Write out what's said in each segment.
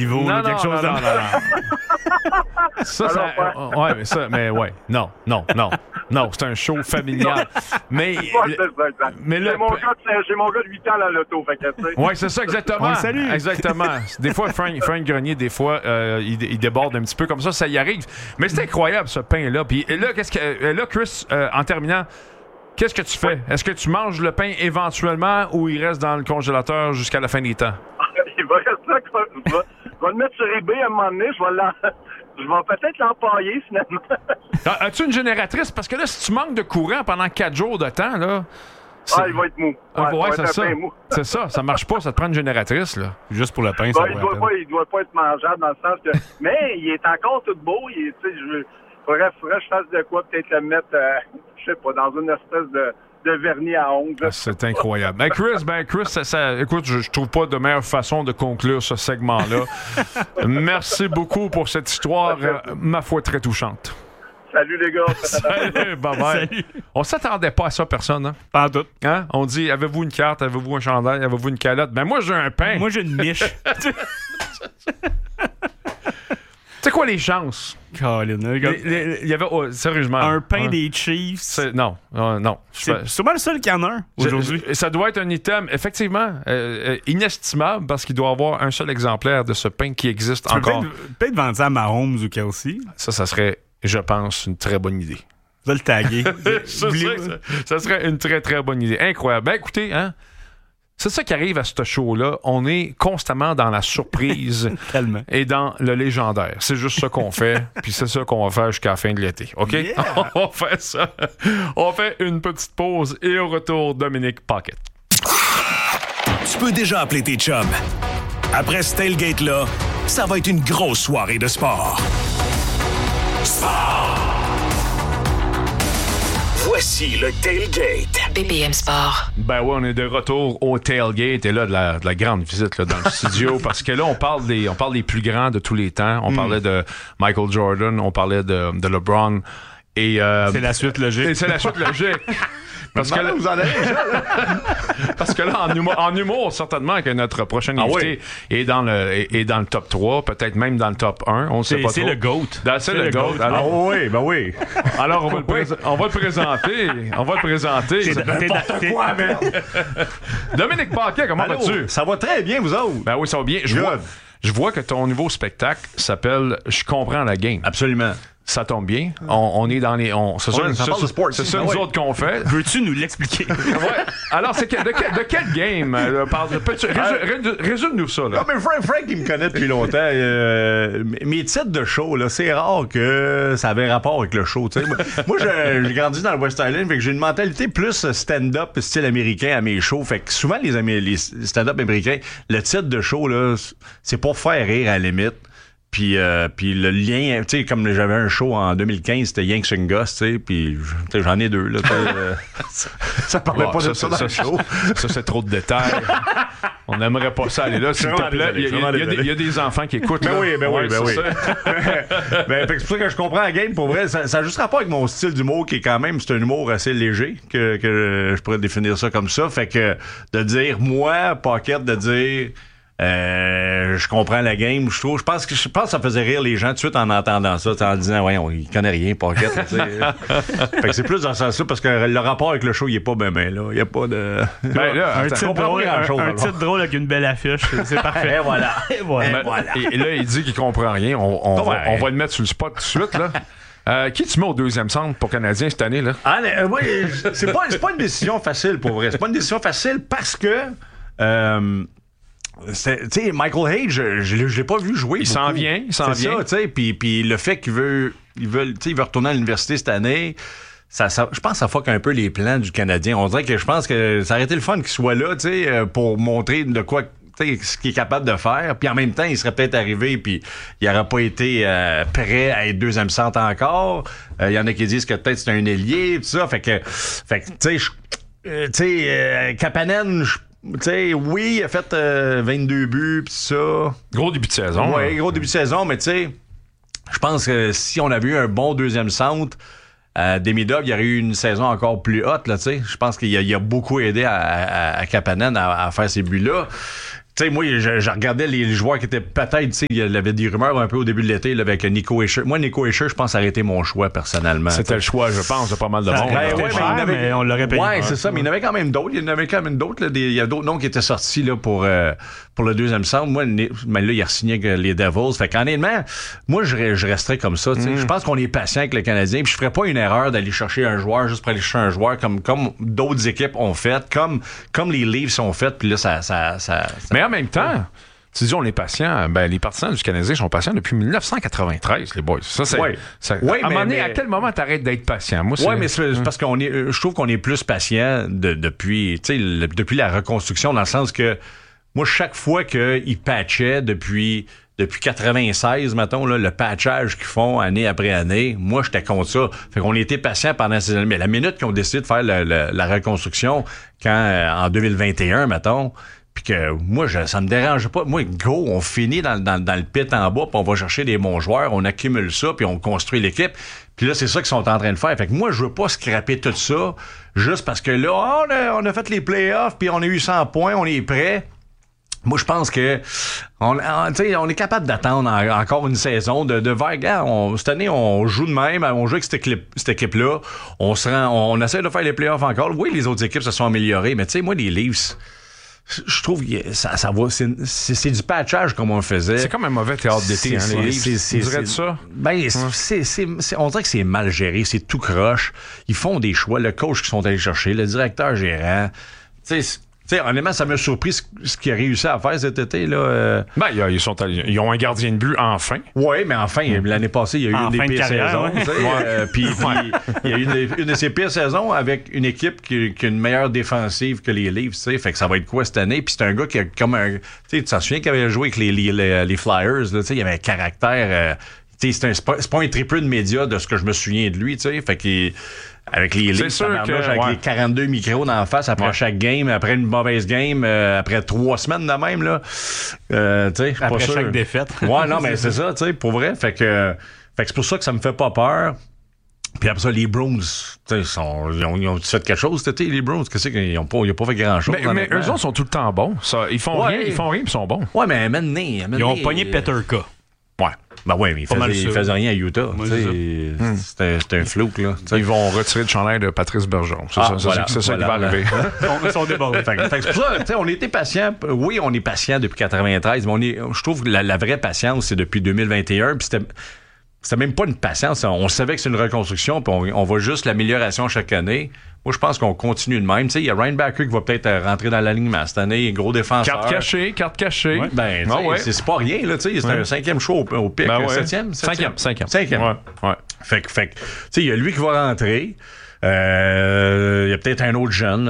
niveau, non, quelque chose non. Non, c'est un show familial. Mais j'ai mon gars de 8 ans dans l'auto, fait que tu sais. Oui, c'est ça, exactement. On le salue. Exactement. Des fois, Frank Grenier, il déborde un petit peu comme ça y arrive. Mais c'est incroyable, ce pain-là. Puis là, Chris, en terminant, qu'est-ce que tu fais? Est-ce que tu manges le pain éventuellement ou il reste dans le congélateur jusqu'à la fin des temps? Il va rester là. Je vais le mettre sur eBay à un moment donné. Je vais peut-être l'empailler, finalement. As-tu une génératrice? Parce que là, si tu manques de courant pendant 4 jours de temps, là... il va être mou. Ouais, c'est ça. C'est ça. Ça marche pas. Ça te prend une génératrice, là. Juste pour le pain, ça il doit pas être mangeable dans le sens que... Mais il est encore tout beau. Faudrait que je fasse de quoi, peut-être le mettre, je sais pas, dans une espèce de vernis à ongles. C'est incroyable. Chris, écoute, je trouve pas de meilleure façon de conclure ce segment-là. Merci beaucoup pour cette histoire, ma foi, très touchante. Salut les gars. Salut, bye-bye. Salut. On s'attendait pas à ça, personne. Hein? Pas en tout. Hein? On dit, avez-vous une carte, avez-vous un chandail, avez-vous une calotte? Ben moi, j'ai un pain. Moi, j'ai une miche. C'est quoi les chances? Colin, il y avait, sérieusement... Un pain des Chiefs. Non. C'est sûrement le seul qu'il y en a un aujourd'hui. Ça doit être un item, effectivement, inestimable parce qu'il doit y avoir un seul exemplaire de ce pain qui existe encore. Peut-être vendre ça à Mahomes ou Kelsey. Ça serait, je pense, une très bonne idée. Vous allez le taguer. Ça serait une très, très bonne idée. Incroyable. Ben écoutez, hein, c'est ça qui arrive à ce show-là. On est constamment dans la surprise et dans le légendaire. C'est juste ça qu'on fait, puis c'est ça qu'on va faire jusqu'à la fin de l'été. OK? Yeah. On fait ça. On fait une petite pause et au retour, Dominique Paquette. Tu peux déjà appeler tes chums. Après ce tailgate-là, ça va être une grosse soirée de sport. Sport! Voici le Tailgate. BPM Sport. Ben ouais, on est de retour au Tailgate et là, de la grande visite là, dans le studio parce que là, on parle des plus grands de tous les temps. On parlait de Michael Jordan, on parlait de LeBron. Et, c'est la suite logique. C'est la suite logique. Parce que là, vous en avez parce que là, en humour, certainement que notre prochain invité est dans le top 3, peut-être même dans le top 1. On ne sait pas trop. C'est le GOAT. C'est le GOAT. Alors, oui. Alors, on va le présenter. On va le présenter. C'est n'importe quoi, merde. Dominique Paquet, comment vas-tu? Ça va très bien, vous autres. Ben oui, ça va bien. Je vois que ton nouveau spectacle s'appelle « Je comprends la game ». Absolument. Ça tombe bien. On est dans les... C'est ça nous autres qu'on fait. Veux-tu nous l'expliquer? Ouais. Alors, de quel game? Résume-nous ça. Là. Non, mais Frank, il me connaît depuis longtemps. Mes titres de show, là, c'est rare que ça avait rapport avec le show. T'sais. Moi, j'ai grandi dans le West Island, fait que j'ai une mentalité plus stand-up, style américain à mes shows. Fait que souvent, les stand-up américains, le titre de show, là, c'est pour faire rire à la limite. Puis le lien, tu sais, comme j'avais un show en 2015, c'était Yanks and Gus, tu sais, puis j'en ai deux, là. Ça parlait pas de ça dans le show. Ça, c'est trop de détails. On n'aimerait pas ça aller là, s'il te plaît. Il y a des enfants qui écoutent. Ben oui. C'est pour ça que je comprends la game, pour vrai. Ça a juste rapport avec mon style d'humour, qui est quand même, c'est un humour assez léger, que je pourrais définir ça comme ça. Fait que de dire, moi, Paquette, de dire... je comprends la game, je pense que ça faisait rire les gens tout de suite en entendant ça, en disant voyons, il connaît rien, Paquette. Fait que c'est plus dans ce sens-là parce que le rapport avec le show, il est pas bien là. Il y a pas de. Un titre drôle avec une belle affiche, c'est parfait. Et voilà. Et là, il dit qu'il comprend rien. On va le mettre sur le spot tout de suite, là. Qui tu mets au deuxième centre pour Canadiens cette année, là? Oui, c'est pas une décision facile, pour vrai. C'est pas une décision facile parce que tu sais, Michael Hayes, je l'ai pas vu jouer. Il s'en vient. Ça, tu sais, puis le fait qu'il veut retourner à l'université cette année, ça, je pense que ça fuck un peu les plans du Canadien. On dirait que je pense que ça aurait été le fun qu'il soit là, tu sais, pour montrer de quoi, tu sais, ce qu'il est capable de faire. Puis en même temps, il serait peut-être arrivé, puis il n'aurait pas été prêt à être deuxième centre encore. Il y en a qui disent que peut-être c'est un ailier, tout ça. Fait que tu sais, Kapanen, t'sais, oui, il a fait 22 buts pis ça. Gros début de saison. Oui, gros début de saison, mais tu sais, je pense que si on avait eu un bon deuxième centre, Demidov, il y aurait eu une saison encore plus haute, là, tu sais. Je pense qu'il a beaucoup aidé à Kapanen à faire ces buts-là. sais, moi, je regardais les joueurs qui étaient peut-être, tu sais, il y avait des rumeurs un peu au début de l'été là, avec Nico Hischier. Moi, Nico Hischier, je pense, ça aurait été mon choix personnellement. C'était le choix, je pense, de pas mal de monde. Mais on l'aurait payé. Ouais, c'est ça, mais il y en avait quand même d'autres. Il y a d'autres noms qui étaient sortis là, pour le deuxième centre. Moi, mais là, il a signé avec les Devils. Fait qu'honnêtement, moi, je resterais comme ça. Je pense qu'on est patient avec le Canadien. Puis je ferais pas une erreur d'aller chercher un joueur juste pour aller chercher un joueur comme d'autres équipes ont fait, comme les Leafs ont fait. Puis là, ça... Mais en même temps... Tu dis on est patient, les partisans du Canadien sont patients depuis 1993, les boys. Ça, c'est. À un moment donné, à quel moment t'arrêtes d'être patient? Moi, mais c'est parce je trouve qu'on est plus patient depuis la reconstruction, dans le sens que moi, chaque fois qu'ils patchaient depuis 96, mettons, là, le patchage qu'ils font année après année, moi, j'étais contre ça. Fait qu'on était patient pendant ces années. Mais la minute qu'ils ont décidé de faire la reconstruction, en 2021, mettons, puis que moi, ça me dérange pas. Moi, go, on finit dans le pit en bas, puis on va chercher des bons joueurs, on accumule ça, puis on construit l'équipe. Puis là, c'est ça qu'ils sont en train de faire. Fait que moi, je veux pas scraper tout ça juste parce que là, on a fait les playoffs, puis on a eu 100 points, on est prêt. Moi, je pense que on est capable d'attendre encore une saison de vague. Cette année, on joue de même, on joue avec cette équipe-là. On essaie de faire les playoffs encore. Oui, les autres équipes se sont améliorées, mais tu sais, moi, les Leafs, je trouve que ça va. C'est du patchage comme on le faisait. C'est comme un mauvais théâtre d'été, hein, les Leafs. Tu dirais de ça? On dirait que c'est mal géré, c'est tout croche. Ils font des choix, le coach qu'ils sont allés chercher, le directeur gérant. Tu sais, honnêtement, ça m'a surpris ce qu'il a réussi à faire cet été, là. Ils ont un gardien de but enfin. Oui, mais enfin, l'année passée, il y a eu une des pires saisons. Puis il y a eu une de ses pires saisons avec une équipe qui a une meilleure défensive que les Leafs, tu sais. Fait que ça va être quoi cette année? Puis c'est un gars qui a comme un... Tu t'en souviens qu'il avait joué avec les Flyers, là, tu sais, il avait un caractère... c'est pas un triple de médias de ce que je me souviens de lui, tu sais. Fait qu'il... Avec les Leafs, avec les 42 micros d'en face après chaque game, après une mauvaise game, après 3 semaines de même, là. Après chaque défaite. Ouais, non, mais c'est ça, tu sais, pour vrai. Fait que c'est pour ça que ça me fait pas peur. Puis après ça, les Bruins, ils ont fait quelque chose cet été, les Bruins. Qu'est-ce qu'ils n'ont pas fait grand-chose? Mais eux autres sont tout le temps bons. Ils font rien, puis ils sont bons. Ouais, mais maintenant... Ils ont pogné Peterka. Ouais. Ben ouais, mais il faisait rien à Utah. C'était un flou, là. T'sais. Ils vont retirer le chandail de Patrice Bergeron. C'est ça qui va arriver. Ils sont débordés. C'est pour ça, on était patients. Oui, on est patients depuis 93, mais je trouve que la vraie patience, c'est depuis 2021. Puis c'était même pas une patience. On savait que c'est une reconstruction, puis on voit juste l'amélioration chaque année. Moi, je pense qu'on continue de même. Tu sais, il y a Ryan Backer qui va peut-être rentrer dans l'alignement cette année, gros défenseur. Carte cachée. Ouais. Ben, c'est pas rien, là. Tu sais, c'est un 5e choix au pic. 7e? 5e. Ouais. Fait que, tu sais, il y a lui qui va rentrer. Il y a peut-être un autre jeune,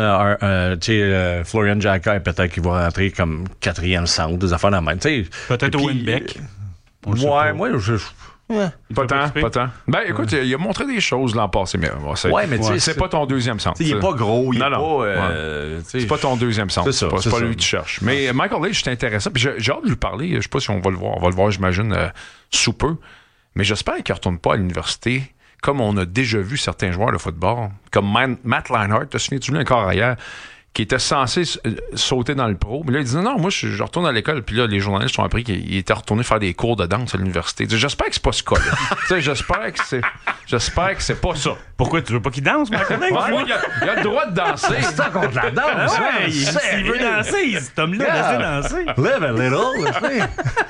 Florian Jacquet, peut-être qui va rentrer comme 4e centre, des affaires dans le même. Peut-être Owen Beck. Ouais, moi, Pas tant. Ben, écoute, il a montré des choses l'an passé, mais c'est pas ton deuxième centre. Il est pas gros, il est pas... c'est pas ton deuxième centre. C'est pas lui que tu cherches. Mais Michael Leach, c'est intéressant. Puis j'ai hâte de lui parler. Je sais pas si on va le voir. On va le voir, j'imagine, sous peu. Mais j'espère qu'il retourne pas à l'université comme on a déjà vu certains joueurs de football, comme Matt Leinart, te souviens-tu lui encore hier, qui était censé sauter dans le pro. Mais là, il disait non, moi, je retourne à l'école. Puis là, les journalistes ont appris qu'il était retourné faire des cours de danse à l'université. J'espère que c'est pas ce cas-là. J'espère que c'est pas ça. Pourquoi tu veux pas qu'il danse, Michael? Il a le droit de danser. C'est ça contre la danse. S'il veut danser, cet homme-là, laissez danser. Live a little.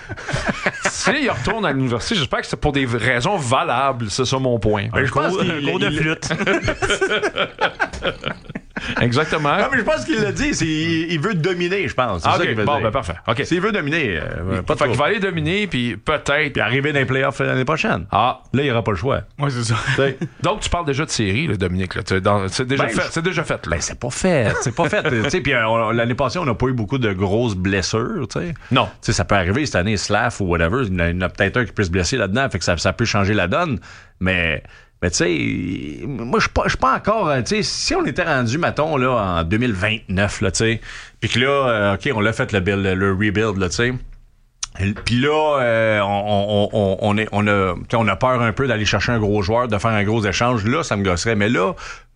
S'il retourne à l'université, j'espère que c'est pour des raisons valables. C'est ça mon point. Je pense qu'il cours de flûte. Exactement. Non, mais je pense qu'il l'a dit, il veut dominer, je pense. C'est ça qu'il veut dire. Ben parfait. Okay. S'il veut dominer, fait qu'il va aller dominer, puis peut-être... Puis arriver dans les playoffs l'année prochaine. Là, il n'y aura pas le choix. Oui, c'est ça. Donc, tu parles déjà de série, là, Dominique. Là. C'est déjà fait. Là. Ben, c'est pas fait. Puis l'année passée, on n'a pas eu beaucoup de grosses blessures. T'sais. Non. T'sais, ça peut arriver cette année, Slav ou whatever. Il y en a peut-être un qui peut se blesser là-dedans, fait que ça peut changer la donne. Mais tu sais, moi, je suis pas encore... Tu sais, si on était rendu, mettons, là, en 2029, là, tu sais, puis que là, OK, on l'a fait, le rebuild, là, tu sais. Puis là, on a peur un peu d'aller chercher un gros joueur, de faire un gros échange. Là, ça me gosserait. Mais là,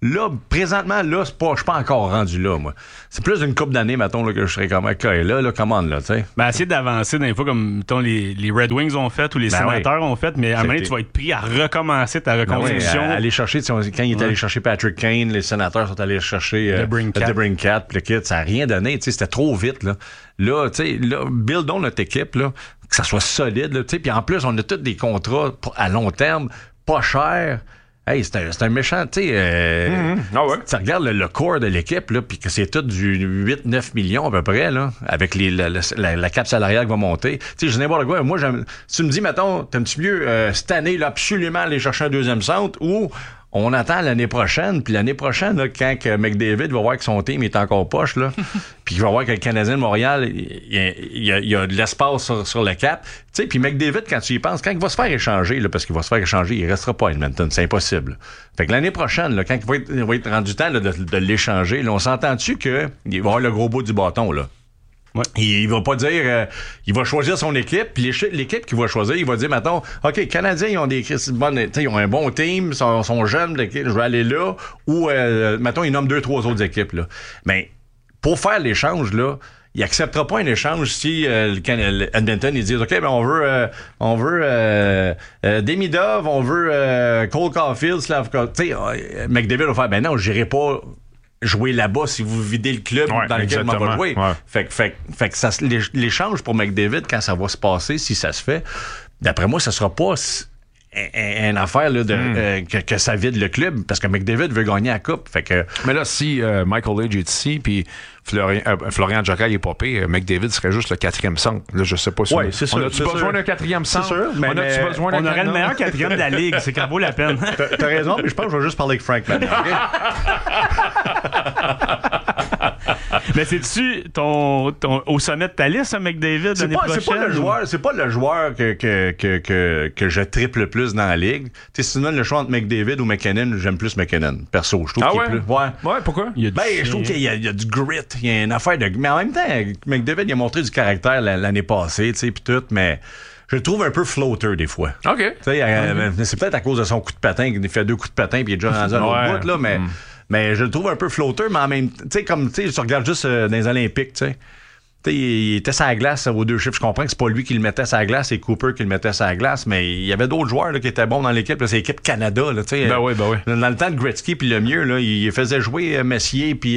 Là, présentement, là, je suis pas encore rendu là, moi. C'est plus une couple d'années, mettons, là, que je serais comme, OK, là, commande, là, tu sais. Ben, essayer d'avancer dans les fois comme, mettons, les Red Wings ont fait ou les Sénateurs ont fait, mais à un moment donné, tu vas être pris à recommencer ta reconstruction. Ben oui, aller chercher, quand il est allé chercher Patrick Kane, les Sénateurs sont allés chercher DeBrincat, puis le kit, ça n'a rien donné, tu sais, c'était trop vite, là. Là, tu sais, buildons notre équipe, là, que ça soit solide, là, tu sais, puis en plus, on a tous des contrats à long terme, pas chers. Hey, c'est un méchant, tu sais. Tu regardes le core de l'équipe, là, puis que c'est tout du 8-9 millions à peu près, là, avec la cap salariale qui va monter. Tu sais, je sais n'importe quoi. Moi, si tu me dis, mettons, t'aimes-tu mieux cette année, là, absolument aller chercher un deuxième centre ou on attend l'année prochaine, puis l'année prochaine, là, quand que McDavid va voir que son team est encore poche, là, puis qu'il va voir que le Canadien de Montréal, il y a de l'espace sur le cap. Tu sais, puis McDavid, quand tu y penses, quand il va se faire échanger, là, parce qu'il va se faire échanger, il restera pas à Edmonton, c'est impossible. Fait que l'année prochaine, là, quand il va être rendu temps là, de l'échanger, là, on s'entend-tu qu'il va avoir le gros bout du bâton, là? Ouais. Il va pas dire il va choisir son équipe, puis l'équipe qu'il va choisir, il va dire mettons, OK, Canadiens, ils ont ils ont un bon team, sont jeunes, je vais aller là, ou mettons, ils nomment 2-3 autres équipes là. Mais pour faire l'échange là, il acceptera pas un échange si Edmonton ils disent OK, ben on veut Demidov, on veut Cole Caulfield, Slavkovski. Tu sais, McDavid va faire ben non, j'irai pas jouer là-bas si vous videz le club dans lequel on va jouer. Ouais. Fait que ça, l'échange pour McDavid, quand ça va se passer, si ça se fait, d'après moi, ça sera pas une affaire là, que ça vide le club, parce que McDavid veut gagner la coupe. Fait que... Mais là, si Michael Age est ici, puis Florian Jocal est pas pire, McDavid serait juste le 4e centre. Là, je sais pas si on a-tu besoin d'un 4e centre? C'est sûr, mais on aurait le meilleur 4e de la Ligue. C'est quand vaut la peine. T'as raison, mais je pense que je vais juste parler avec Frank maintenant. Mais c'est-tu au sommet de ta liste, McDavid, l'année prochaine? C'est pas le joueur que je triple le plus dans la Ligue. Tu sais, sinon, le choix entre McDavid ou McKinnon, j'aime plus McKinnon. Perso, je trouve qu'il est plus... Ouais, pourquoi? Je trouve qu'il y a du grit. Il y a une affaire de... Mais en même temps, McDavid, il a montré du caractère l'année passée, tu sais, puis tout, mais... Je le trouve un peu floater des fois. OK. Tu sais, c'est peut-être à cause de son coup de patin, qu'il fait 2 coups de patin, puis il est déjà rendu à l'autre bout, là, mais... Mais je le trouve un peu floater, mais en même temps, tu sais, comme, tu sais, tu regardes juste dans les Olympiques, tu sais. Tu sais, il était sur la glace aux 2 chiffres. Je comprends que c'est pas lui qui le mettait sur la glace, c'est Cooper qui le mettait sur la glace, mais il y avait d'autres joueurs là, qui étaient bons dans l'équipe. Là, c'est l'équipe Canada, là, tu sais. Ben oui. Dans le temps de Gretzky, puis le mieux, là, il faisait jouer Messier, puis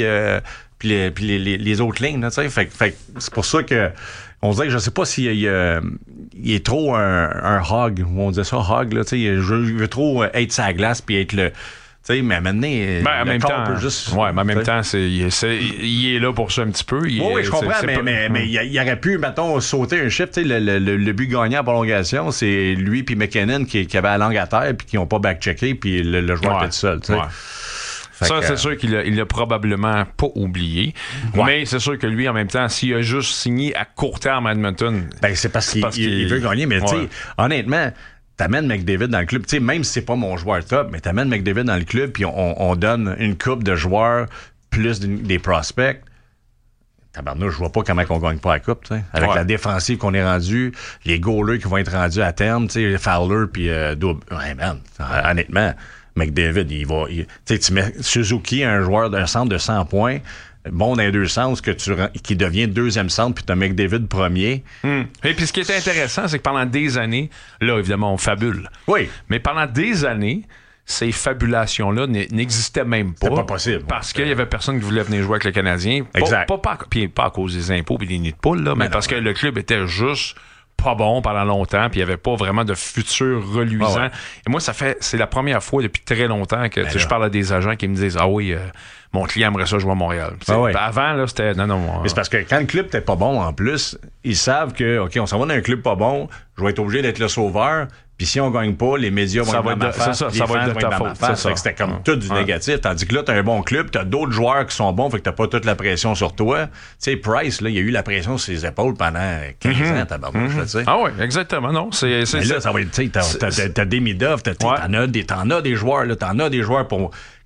les autres lignes, tu sais. Fait c'est pour ça que on dirait que je sais pas s'il il est trop un hog, on disait ça, hog, là, tu sais. Il veut trop être sur la glace, puis être le... T'sais, mais maintenant, en même temps, mais en même temps, il est là pour ça un petit peu. Oui, je comprends, mais il aurait pu, mettons, sauter un chiffre. Le but gagnant en prolongation, c'est lui puis McKinnon qui avait la langue à terre puis qui n'ont pas back-checké, puis le joueur était tout seul. Ça, c'est sûr qu'il l'a probablement pas oublié. Ouais. Mais c'est sûr que lui, en même temps, s'il a juste signé à court terme à Edmonton... Ben, c'est parce qu'il veut gagner, mais tu sais, honnêtement... T'amènes McDavid dans le club, tu sais, même si c'est pas mon joueur top, mais t'amènes McDavid dans le club, puis on donne une coupe de joueurs plus des prospects. Tabarnouche, je vois pas comment on gagne pas la coupe, tu sais. Avec la défensive qu'on est rendu, les goalers qui vont être rendus à terme, tu sais, Fowler puis Double. Ouais, man, honnêtement, McDavid, tu sais, tu mets Suzuki, un joueur d'un centre de 100 points, bon dans les deux sens, qui devient 2e centre, puis t'as McDavid premier. Et puis ce qui est intéressant, c'est que pendant des années, là, évidemment, on fabule. Oui. Mais pendant des années, ces fabulations-là n'existaient même pas. C'est pas possible. Parce qu'il y avait personne qui voulait venir jouer avec le Canadien. Exact. Pas à cause des impôts et des nids de poule, là, mais parce que le club était juste pas bon pendant longtemps, puis il n'y avait pas vraiment de futur reluisant. Et moi, c'est la première fois depuis très longtemps que je parle à des agents qui me disent « Ah oui, mon client aimerait ça jouer à Montréal. » Avant, là, c'était... Non. Mais c'est parce que quand le club n'était pas bon, en plus, ils savent que, OK, on s'en va dans un club pas bon, je vais être obligé d'être le sauveur, puis si on gagne pas, les médias vont être dans ma face, les fans vont être dans ma face. Fait que c'était comme tout du négatif. Tandis que là, t'as un bon club, t'as d'autres joueurs qui sont bons, fait que t'as pas toute la pression sur toi. Tu sais, Price, là, il a eu la pression sur ses épaules pendant 15 ans, tabarnouche, tu sais. Ah oui, exactement, non. Mais là, ça va être, tu sais, t'as Demidov, t'en as des joueurs, là, t'en as des joueurs pour...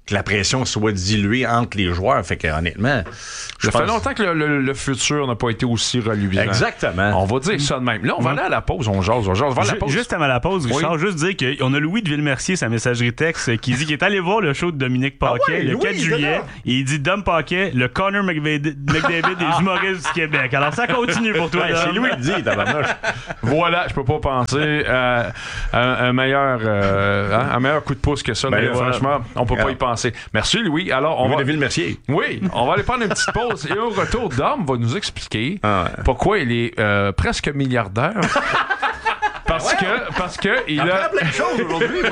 que la pression soit diluée entre les joueurs. Fait que honnêtement, ça fait longtemps que le futur n'a pas été aussi reluisant. Exactement. On va dire ça de même. Là, on va aller à la pause. On jase. Juste avant la pause, Richard, juste dire qu'on a Louis de Villemercier, sa messagerie texte, qui dit qu'il est allé voir le show de Dominique Paquet le 4 juillet. Et il dit Dom Paquet, le Connor McDavid des humoristes du Québec. Alors ça continue pour toi. C'est Louis qui dit, tabarnouche. Voilà, je peux pas penser à un meilleur coup de pouce que ça. Franchement, on peut pas y penser. Merci, Louis. Alors, on va... Merci. Oui, on va aller prendre une petite pause. Et au retour, Dom va nous expliquer pourquoi il est presque milliardaire. Parce que il a plein de choses aujourd'hui.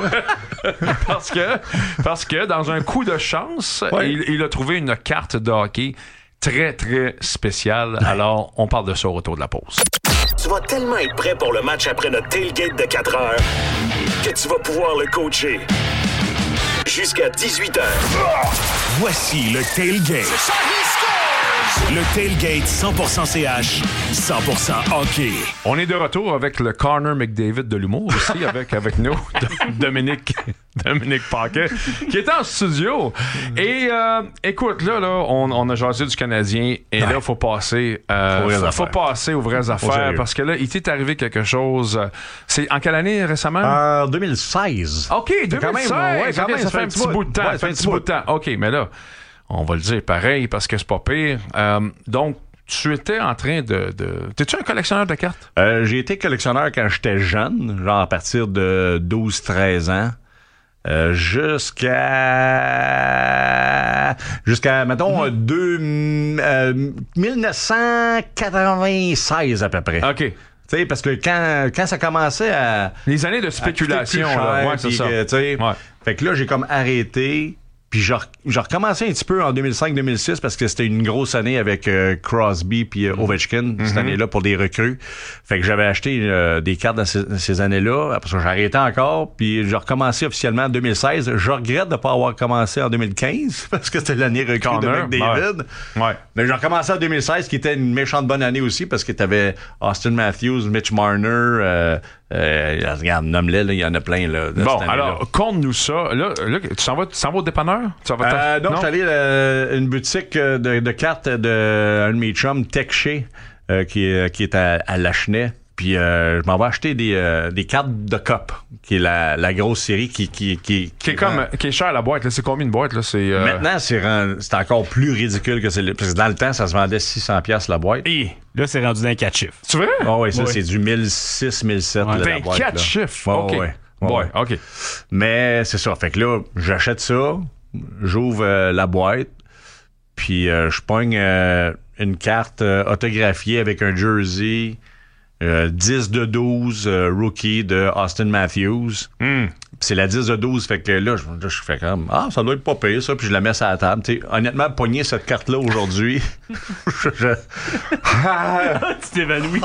parce que dans un coup de chance, il a trouvé une carte de hockey très, très spéciale. Alors, on parle de ça au retour de la pause. Tu vas tellement être prêt pour le match après notre tailgate de 4 heures que tu vas pouvoir le coacher jusqu'à 18h. Voici le tailgate. Le tailgate 100% CH, 100% hockey. On est de retour avec le Connor McDavid de l'humour aussi, avec nous, Dominique Paquet, qui est en studio. Et écoute, là, on a jasé du Canadien, et là, il faut passer aux vraies affaires, parce que là, il t'est arrivé quelque chose. C'est en quelle année récemment? 2016. OK, 2016. Ça fait un petit bout de temps. Ça fait un petit bout de temps. OK, mais là, on va le dire pareil parce que c'est pas pire. Donc, tu étais en train de... T'es-tu un collectionneur de cartes? J'ai été collectionneur quand j'étais jeune, genre à partir de 12-13 ans. Jusqu'à mettons 1996 à peu près. OK. Tu sais, parce que quand ça commençait à... Les années de spéculation, cher, c'est ça. Fait que là, j'ai comme arrêté... Puis j'ai recommencé un petit peu en 2005-2006 parce que c'était une grosse année avec Crosby puis Ovechkin cette année-là pour des recrues. Fait que j'avais acheté des cartes dans ces années-là. Après ça, j'ai arrêté encore. Puis j'ai recommencé officiellement en 2016. Je regrette de pas avoir commencé en 2015 parce que c'était l'année recrue de McDavid. Ouais. Mais j'ai recommencé en 2016 qui était une méchante bonne année aussi parce que t'avais Austin Matthews, Mitch Marner... regarde, nomme-les, il y en a plein. Là, bon, alors, conte-nous ça. Là, tu s'en vas au dépanneur? Donc, je suis allé à une boutique de cartes d'un de mes chums, Tech-Shea, qui est à Lachenay. Puis je m'en vais acheter des cartes de Cup, qui est la grosse série qui est chère la boîte. Là. C'est combien une boîte? Là? Maintenant, c'est encore plus ridicule que c'est. Parce que dans le temps, ça se vendait 600$ la boîte. Et là, c'est rendu dans 4 chiffres. Tu veux? Oui, ça, c'est du 1006, 1007. Ouais. La boîte, 4 chiffres? OK. Ouais, OK. Mais c'est ça. Fait que là, j'achète ça, j'ouvre la boîte, puis je pogne une carte autographiée avec un jersey 10 de 12 rookie de Austin Matthews. C'est la 10 de 12, fait que là, je fais comme ça doit être pas pire ça, puis je la mets sur la table. T'sais, honnêtement, pogner cette carte-là aujourd'hui, tu t'évanouis.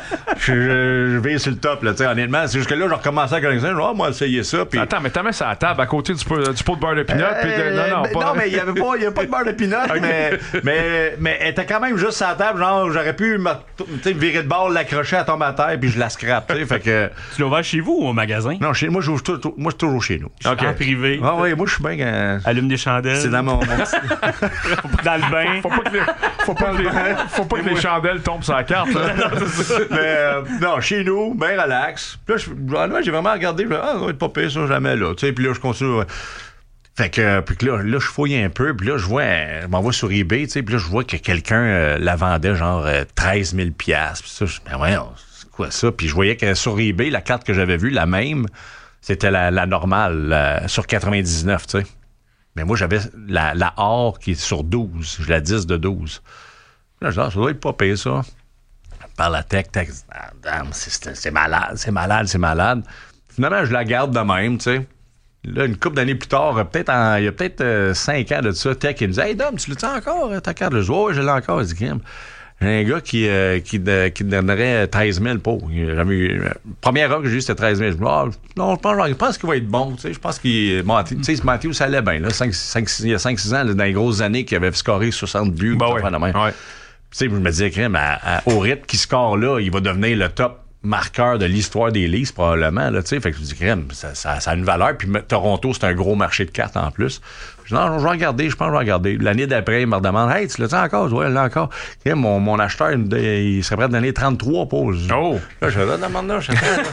je vais sur le top, là, honnêtement. C'est juste que là, je recommençais à connaître ça. Moi, essayer ça. Pis... Attends, mais t'as mis ça à la table à côté du pot de beurre de pinot. Non, mais il n'y avait pas de beurre de pinot, mais elle était quand même juste sur la table. Genre, j'aurais pu me virer de bord, l'accrocher, elle tombe à terre, puis je la scrape. Fait que... Tu l'as ouvert chez vous ou au magasin? Non, moi, je suis toujours chez nous. Okay. En privé. Ah oui, moi, je suis bien... Allume des chandelles. C'est dans mon dans le bain. Faut pas que les chandelles tombent sur la carte. Non, chez nous, bien relax. Puis là, j'ai vraiment regardé. Ça doit être pas pire, ça, jamais là. Puis là, je continue. Fait que, puis là, je fouille un peu. Puis là, je m'envoie sur eBay. Puis là, je vois que quelqu'un la vendait genre 13 000$. Puis ça, voyons, c'est quoi ça? Puis je voyais que sur eBay, la carte que j'avais vue, la même, c'était la normale, sur 99, tu sais. Mais moi, j'avais la or qui est sur 12. J'ai la 10 de 12. Là, je dis, ça doit être pas payé, ça. Par la tech, c'est malade. Finalement, je la garde de même, tu sais. Là, une couple d'années plus tard, il y a peut-être 5 ans de ça, Tech, il me dit, hey, Dom, tu l'as encore, ta carte? Je dis, ouais, je l'ai encore. Il dit, j'ai un gars qui donnerait 13 000 pour. Première heure que j'ai eu, c'était 13 000. Je dis, non, je pense qu'il va être bon. Tu sais, je pense qu'il. Matthew, ça allait bien. Là, il y a 5-6 ans, là, dans les grosses années, qu'il avait scoré 60 buts. Ouais. Tu sais, je me disais, au rythme qu'il score là, il va devenir le top marqueur de l'histoire des Leafs, probablement. Là, fait que je dis, crème, ça a une valeur. Puis Toronto, c'est un gros marché de cartes en plus. Je dis, non, je vais regarder, je pense que je vais regarder. L'année d'après, il me redemande, hey, tu l'as-tu encore? Ouais, là encore. Crème, mon acheteur, il serait prêt à donner 33 pauses. Oh! Là, je fais, là, demande là,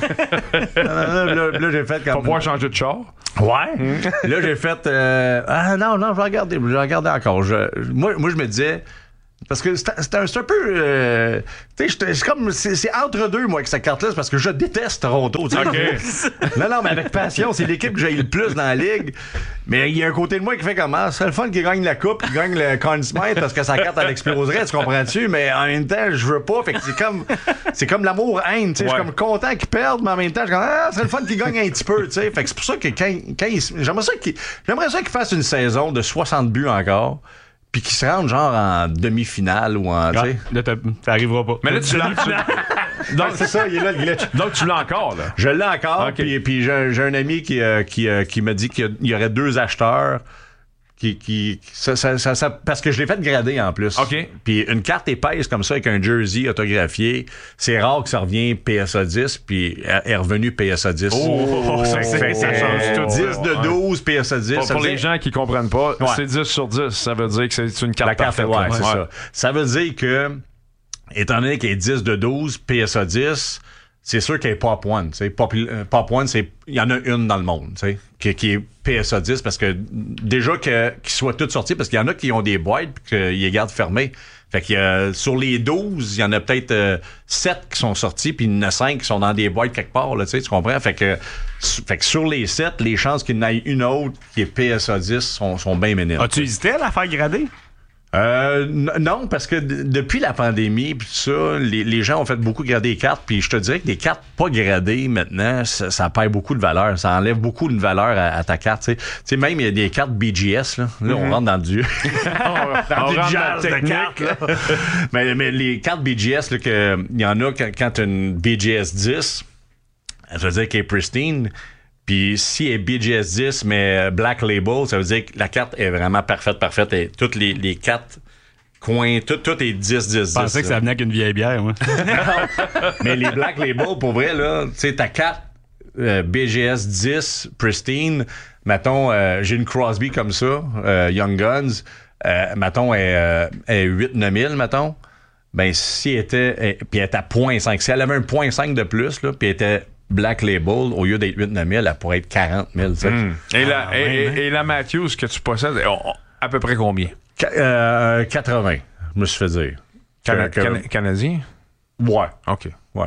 là, j'ai fait comme. Faut pouvoir changer de char. Ouais. Là, j'ai fait, non, je vais regarder. Je vais regarder encore. Moi, je me disais, parce que c'est un peu... tu sais, c'est entre deux, moi, avec cette carte-là, parce que je déteste Toronto. Okay. Non, mais avec passion, c'est l'équipe que j'ai le plus dans la ligue. Mais il y a un côté de moi qui fait comment? C'est le fun qui gagne la coupe, qui gagne le Conn Smythe, parce que sa carte, elle exploserait, tu comprends-tu? Mais en même temps, je veux pas. Fait que c'est comme l'amour-haine, tu sais. Je suis comme content qu'ils perdent, mais en même temps, je suis comme, c'est le fun qu'ils gagnent un petit peu, tu sais. Fait que c'est pour ça que j'aimerais ça qu'ils fassent une saison de 60 buts encore. Puis qu'ils se rendent genre en demi-finale ou en. Là, ça arrivera pas. Mais là, tu l'as. Donc, c'est ça, il est là le glitch. Donc, tu l'as encore, là. Je l'ai encore. Okay. Puis j'ai un ami qui m'a dit qu'il y aurait 2 acheteurs. Parce que je l'ai fait grader en plus. OK. Puis une carte épaisse comme ça avec un jersey autographié, c'est rare que ça revienne PSA 10, puis est revenu PSA 10. Oh, ça change tout. 10 de 12 PSA 10. Pour les gens qui comprennent pas, c'est 10 sur 10. Ça veut dire que c'est une carte la carte, parfaite. C'est ça. Ça veut dire que, étant donné qu'elle est 10 de 12, PSA 10, c'est sûr qu'elle est Pop One. Pop One, il y en a une dans le monde, qui est PSA 10, parce que déjà qu'ils soient toutes sorties, parce qu'il y en a qui ont des boîtes et qu'ils les gardent fermées. Fait que sur les 12, il y en a peut-être 7 qui sont sortis, puis il y en a 5 qui sont dans des boîtes quelque part, là, tu comprends? Fait que sur les 7, les chances qu'il y en ait une autre qui est PSA 10 sont bien minimes. As-tu hésité à la faire grader? Non, parce que depuis la pandémie puis tout ça, les gens ont fait beaucoup grader les cartes, puis je te dirais que des cartes pas gradées maintenant, ça perd beaucoup de valeur, ça enlève beaucoup de valeur à ta carte. Tu sais, même il y a des cartes BGS là, on rentre dans du on du rentre jazz dans la de cartes. Là. mais les cartes BGS là, que il y en a quand tu as une BGS 10, ça veut dire qu'elle est pristine. Puis si elle est BGS 10, mais Black Label, ça veut dire que la carte est vraiment parfaite. Et toutes les 4 coins, tout est 10. Je pensais que ça venait avec une vieille bière, moi. Mais les Black Label, pour vrai, là, tu sais, ta carte BGS 10, pristine, mettons, j'ai une Crosby comme ça, Young Guns, mettons, est 8-9000, mettons. Ben, si elle était, puis elle était à 0.5, si elle avait un 0.5 de plus, là, puis elle était Black Label, au lieu d'être 8-9 000, elle pourrait être 40 000. Et la Matthews que tu possèdes, à peu près combien? 80, je me suis fait dire. Canadien? Ouais. OK. Ouais.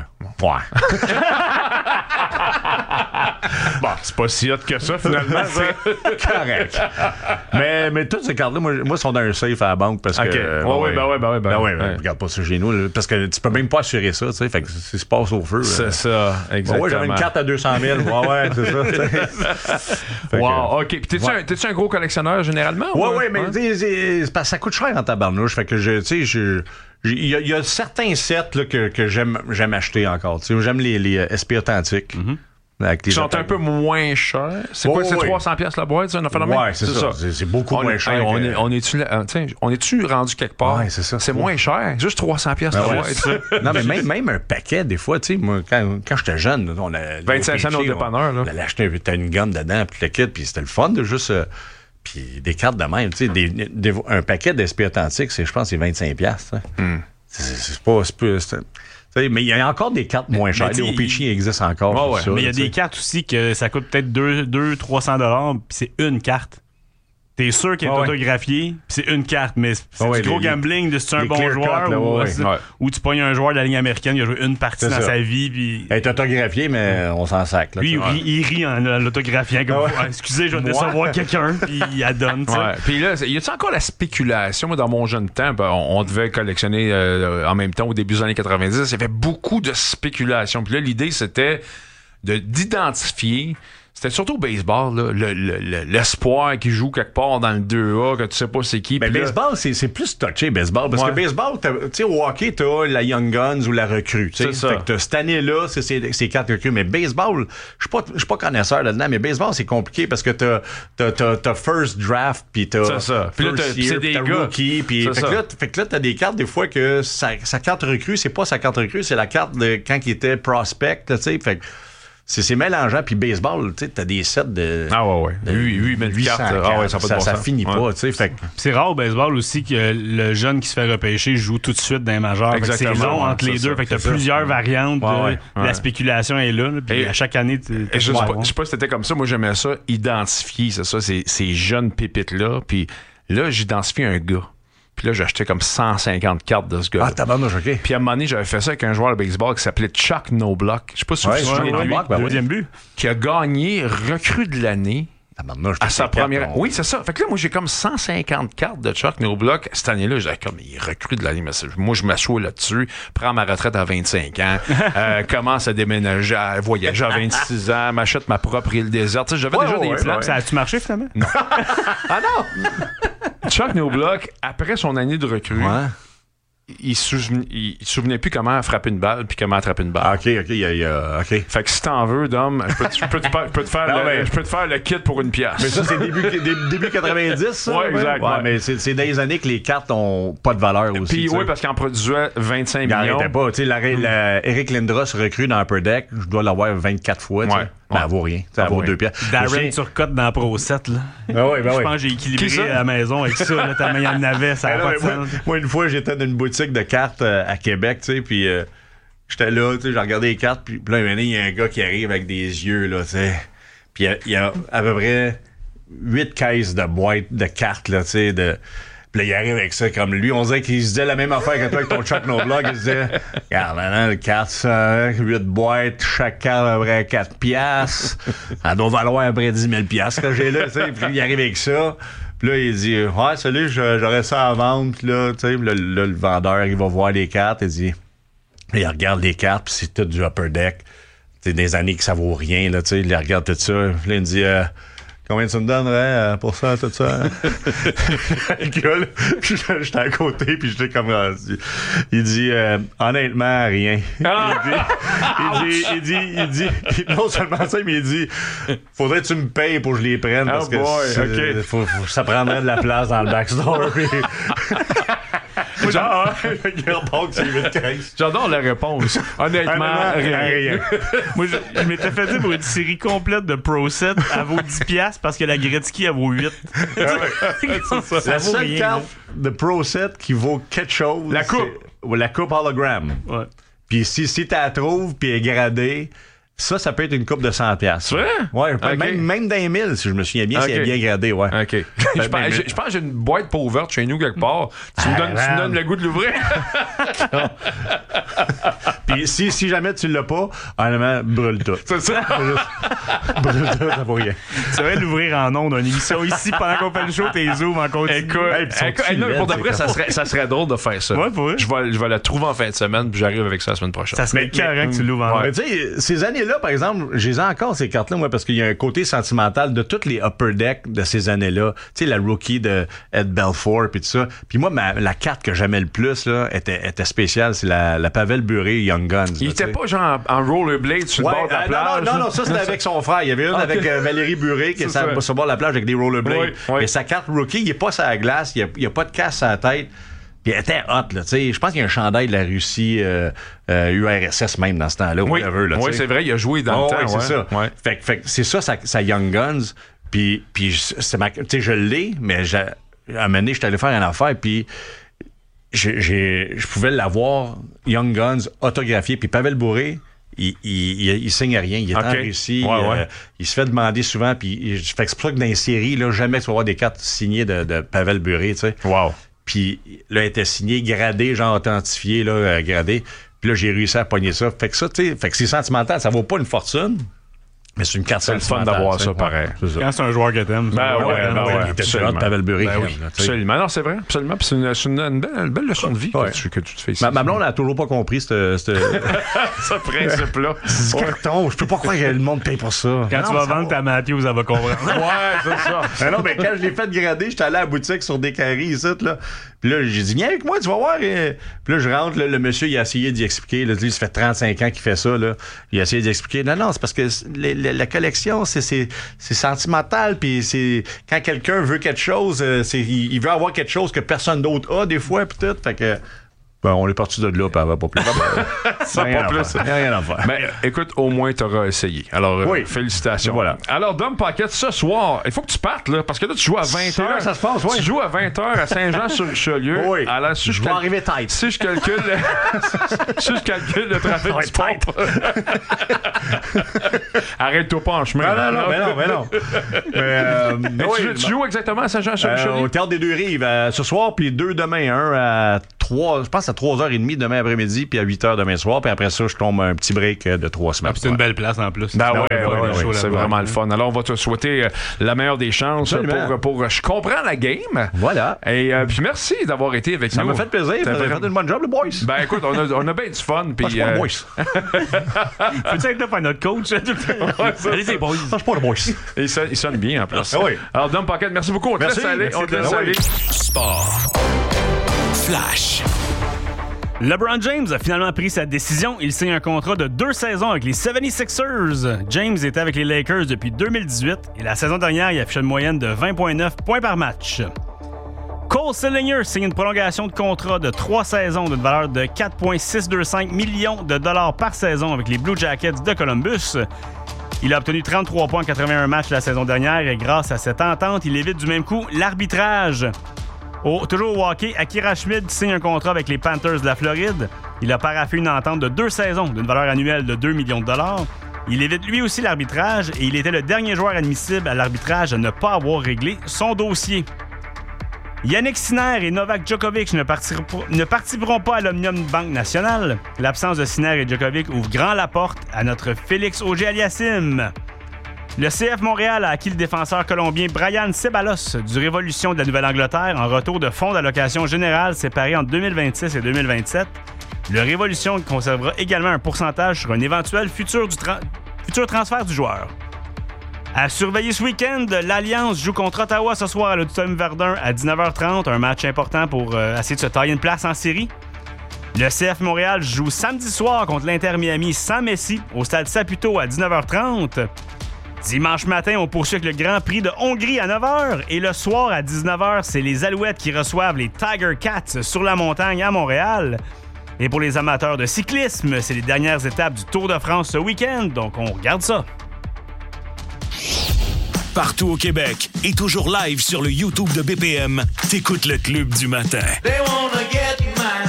Bon, c'est pas si hot que ça, finalement. C'est correct. Mais toutes ces cartes-là, moi, sont dans un safe à la banque parce que. Regarde pas ça chez nous, là, parce que tu peux même pas assurer ça, tu sais. Fait que si se passe au feu. C'est ça, exactement. Ouais, j'avais une carte à 200 000. Ouais, c'est ça. Wow, OK. Puis t'es-tu un gros collectionneur généralement? Ouais, mais c'est parce que ça coûte cher en tabarnouche. Fait que il y a certains sets là, que j'aime acheter encore. Tu sais, j'aime les SP authentiques. Ils sont un peu moins chers. C'est quoi, c'est 300$ la boîte, ça? Ouais, c'est ça. C'est beaucoup moins cher. On est-tu rendu quelque part? Ouais, c'est ça. C'est moins cher. Juste 300$ la boîte. Non, mais même un paquet, des fois, tu sais, moi, quand j'étais jeune, on a. 25 cents au dépanneur, là. On allait acheter une gomme dedans, puis le kit, puis c'était le fun de juste. Puis des cartes de même, tu sais, un paquet d'SP authentiques, je pense, c'est 25$. C'est pas. Mais il y a encore des cartes moins chères. Les OPC existent encore. Mais il y a des cartes aussi que ça coûte peut-être 200-300$, puis c'est une carte. T'es sûr qu'elle est autographiée, puis c'est une carte, mais c'est du gros gambling de si tu es un bon joueur ou tu pognes un joueur de la ligne américaine, il a joué une partie dans sa vie. Puis elle est autographiée, mais on s'en sac. Là, lui, il rit en l'autographiant comme excusez, je vais décevoir quelqu'un, puis il la donne. Puis là, y a-tu encore la spéculation? Moi, dans mon jeune temps, on devait collectionner en même temps au début des années 90. Il y avait beaucoup de spéculation. Puis là, l'idée, c'était d'identifier C'était surtout au baseball, là, l'espoir qui joue quelque part dans le 2A, que tu sais pas c'est qui. Mais baseball, c'est plus touché, baseball. Parce que baseball, tu sais, au hockey, t'as la Young Guns ou la recrue. C'est ça. Fait que cette année-là, c'est 4 recrues. Mais baseball, je suis pas connaisseur là-dedans, mais baseball, c'est compliqué parce que t'as first draft, puis t'as first year, puis t'as rookie. Fait que là, t'as des cartes, des fois, que sa carte recrue, c'est pas sa carte recrue, c'est la carte de quand il était prospect, tu sais. Fait que c'est mélangeant. Puis baseball, tu sais, t'as des sets de... Ah ouais. Oui, mais 800 cartes. Ah ouais, ça finit pas, tu sais. Fait que... C'est rare au baseball aussi que le jeune qui se fait repêcher joue tout de suite dans les majeurs. Exactement. C'est long entre les deux. Fait que t'as plusieurs variantes. La spéculation est là. Puis à chaque année... Je sais pas si c'était comme ça. Moi, j'aimais ça, identifier, c'est ça, ces jeunes pépites-là. Puis là, j'identifie un gars. Puis là, j'ai acheté comme 150 cartes de ce gars. Ah, tabarnouche, OK. Puis à un moment donné, j'avais fait ça avec un joueur de baseball qui s'appelait Chuck Knobloch. Je sais pas si vous vous souvenez de lui. Deuxième but. Qui a gagné recrue de l'année à sa première... Oui, c'est ça. Fait que là, moi, j'ai comme 150 cartes de Chuck Knobloch. Cette année-là, j'ai comme, il est recrue de l'année. Mais moi, je m'assois là-dessus, prends ma retraite à 25 ans, commence à déménager, à voyager à 26 ans, m'achète ma propre île déserte. Tu sais, j'avais déjà des plans. Ça a-tu marché, finalement? Non. Ah non! Chuck Knobloch, après son année de recrue, il se souvenait plus comment frapper une balle puis comment attraper une balle. OK. Fait que si t'en veux, Dom, je peux te faire le kit pour 1$. Mais ça, c'est début 90, ça? Oui, exact. Ouais, mais c'est des années que les cartes ont pas de valeur aussi. Puis oui, parce qu'il en produisait 25 millions. Il n'arrêtait pas. Tu sais, Eric Lindros recrue dans Upper Deck, je dois l'avoir 24 fois. Mais elle vaut rien. Elle vaut 2$. Darren Turcotte dans Pro 7, là. Je pense que j'ai équilibré à la maison avec ça. Là, tellement il y en avait, ça n'a pas de sens. Moi, une fois, j'étais dans une boutique de cartes à Québec, tu sais, puis j'étais là, tu sais, j'ai regardé les cartes, puis là, il y a un gars qui arrive avec des yeux, là, tu sais. Puis il y a à peu près 8 caisses de boîtes de cartes, là, tu sais, Puis là, il arrive avec ça comme lui. On dirait qu'il se disait la même affaire que toi avec ton Chuck Knobloch. Il se disait, regarde, maintenant, le 400, 8 boîtes, chaque carte à peu près 4$. Ça doit valoir à peu près 10 000$ que j'ai là, tu sais. Puis il arrive avec ça. Puis là, il dit, ouais, salut, j'aurais ça à vendre. Puis là, tu sais, le vendeur, il va voir les cartes. Il dit, il regarde les cartes, puis c'est tout du Upper Deck. C'est des années que ça vaut rien, là, tu sais. Il regarde tout ça. Puis là, il me dit, combien tu me donnerais pour ça, tout ça? Le gars, là, j'étais à côté, puis j'étais comme... Il dit, honnêtement, rien. Il dit, non seulement ça, mais il dit, faudrait que tu me payes pour que je les prenne, parce que ça prendrait de la place dans le backstore. J'adore la réponse. Honnêtement, rien. Moi, je m'étais fait dire pour une série complète de Pro 7, elle vaut 10$ parce que la Gretzky, elle vaut 8$. La seule carte de Pro 7 qui vaut quelque chose, la coupe hologram. Ouais. Puis si tu la trouves puis elle est gradée, ça peut être une coupe de 100$. C'est vrai? Ouais, même d'un 1000, si je me souviens bien, si elle est bien gradée, ouais. OK. Je pense que j'ai une boîte pas ouverte chez nous quelque part. Tu me donnes le goût de l'ouvrir? Puis si jamais tu l'as pas, honnêtement, brûle tout. C'est ça? Brûle tout, ça vaut rien. Tu devrais l'ouvrir en ondes, une émission ici pendant qu'on fait le show, t'es zoom en continu. Écoute, pour de vrai, ça serait drôle de faire ça. Ouais, pour vrai. Je vais la trouver en fin de semaine, puis j'arrive avec ça la semaine prochaine. Ça serait carré que tu l'ouvres en ondes. Tu sais, ces années-là, par exemple, j'ai encore ces cartes-là, moi, parce qu'il y a un côté sentimental de toutes les Upper Deck de ces années-là. Tu sais, la rookie de Ed Belfour, puis tout ça. Puis moi, la carte que j'aimais le plus, là, était spéciale. C'est la Pavel Bure Young Guns. Il était pas genre en rollerblade sur le bord de la plage? Non, ça c'était avec son frère. Il y avait une avec Valérie Buré qui est sur le bord de la plage avec des rollerblades. Mais sa carte rookie, il est pas sur la glace, il y a pas de casse à la tête. Puis elle était hot, là, tu sais. Je pense qu'il y a un chandail de la Russie, URSS même dans ce temps-là. Oui, c'est vrai, il a joué dans le temps. Oui, c'est ça. Ouais. Fait que c'est ça, sa Young Guns. Puis tu sais, je l'ai, mais à un moment donné, je suis allé faire une affaire, puis je pouvais l'avoir, Young Guns, autographié. Puis Pavel Bure, il signe rien. Il est en Russie. Il se fait demander souvent. Puis c'est pour ça que dans les séries, là, jamais tu vas avoir des cartes signées de Pavel Bure, tu sais. Wow. Puis là, elle était signée, gradée, genre authentifiée, là, gradée. Puis là, j'ai réussi à pogner ça. Fait que ça, tu sais, fait que c'est sentimental. Ça vaut pas une fortune. Mais c'est une carte c'est le fun d'avoir ça, pareil. Quand c'est un joueur que t'aimes. Il était déjà de Pavel Bure. Absolument. Non, c'est vrai. Absolument. Puis c'est une belle leçon de vie que tu te fais ici. Ma blonde n'a toujours pas compris ce principe-là. Ce carton, je peux pas croire que le monde paye pour ça. Quand tu vas vendre ta Matthews, elle va comprendre. Ouais, c'est ça. Non, mais quand je l'ai fait grader, j'étais allé à la boutique sur des carrés ici, là. Puis là, j'ai dit, viens avec moi, tu vas voir. Puis là, je rentre, là, le monsieur, il a essayé d'y expliquer. Là, lui, ça fait 35 ans qu'il fait ça, là. Il a essayé d'expliquer. Non, c'est parce que la collection, c'est sentimental. Puis c'est quand quelqu'un veut quelque chose, il veut avoir quelque chose que personne d'autre a, des fois, puis tout. Fait que. Ben, on est parti de là, puis elle va pas plus. Ça va pas plus. Il n'y a rien à faire. Mais écoute, au moins, tu auras essayé. Alors, félicitations. Voilà. Alors, Dom Paquette, ce soir, il faut que tu partes, là, parce que là, tu joues à 20h. C'est là que ça se passe, oui. Tu joues à 20h à Saint-Jean-sur-Richelieu. Oui. Alors, je vais arriver tête. Si je calcule le trafic du pont. Arrête-toi pas en chemin. Non. Tu joues exactement à Saint-Jean-sur-Richelieu? Au Théâtre des Deux-Rives, ce soir, puis 2 demain. Un à 3, je pense à 3h30 demain après-midi, puis à 8h demain soir, puis après ça, je tombe un petit break de 3 semaines. C'est une belle place en plus. C'est vraiment le fun. Alors, on va te souhaiter la meilleure des chances pour je comprends la game. Voilà. Et puis merci d'avoir été avec nous. Ça m'a fait plaisir. Vous avez fait une bonne job, le boys. Ben écoute, on a bien du fun. Je suis pas le boys. Peux-tu être là pour notre coach? Allez, boys. Je suis pas le boys. Il sonne bien en plus. Oui. Alors, Dom Paquette, merci beaucoup. On te laisse aller. Sport. Flash. LeBron James a finalement pris sa décision. Il signe un contrat de 2 saisons avec les 76ers. James était avec les Lakers depuis 2018 et la saison dernière, il affichait une moyenne de 20,9 points par match. Cole Sillinger signe une prolongation de contrat de 3 saisons d'une valeur de 4,625 millions de dollars par saison avec les Blue Jackets de Columbus. Il a obtenu 33 points en 81 matchs la saison dernière et grâce à cette entente, il évite du même coup l'arbitrage. Toujours au hockey, Akira Schmid signe un contrat avec les Panthers de la Floride. Il a paraphé une entente de 2 saisons d'une valeur annuelle de 2 millions de dollars. Il évite lui aussi l'arbitrage et il était le dernier joueur admissible à l'arbitrage à ne pas avoir réglé son dossier. Yannick Sinner et Novak Djokovic ne participeront pas à l'Omnium Banque Nationale. L'absence de Sinner et Djokovic ouvre grand la porte à notre Félix Auger-Aliassime. Le CF Montréal a acquis le défenseur colombien Brian Ceballos du Révolution de la Nouvelle-Angleterre en retour de fonds d'allocation générale séparés entre 2026 et 2027. Le Révolution conservera également un pourcentage sur un éventuel futur transfert du joueur. À surveiller ce week-end, l'Alliance joue contre Ottawa ce soir à l'Auditorium Verdun à 19h30, un match important pour essayer de se tailler une place en série. Le CF Montréal joue samedi soir contre l'Inter Miami sans Messi au stade Saputo à 19h30. Dimanche matin, on poursuit avec le Grand Prix de Hongrie à 9h et le soir à 19h, c'est les Alouettes qui reçoivent les Tiger Cats sur la montagne à Montréal. Et pour les amateurs de cyclisme, c'est les dernières étapes du Tour de France ce week-end, donc on regarde ça. Partout au Québec et toujours live sur le YouTube de BPM, t'écoutes le Club du matin. They wanna get mine.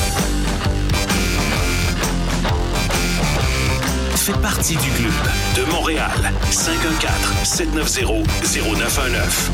Fais partie du club. De Montréal, 514-790-0919.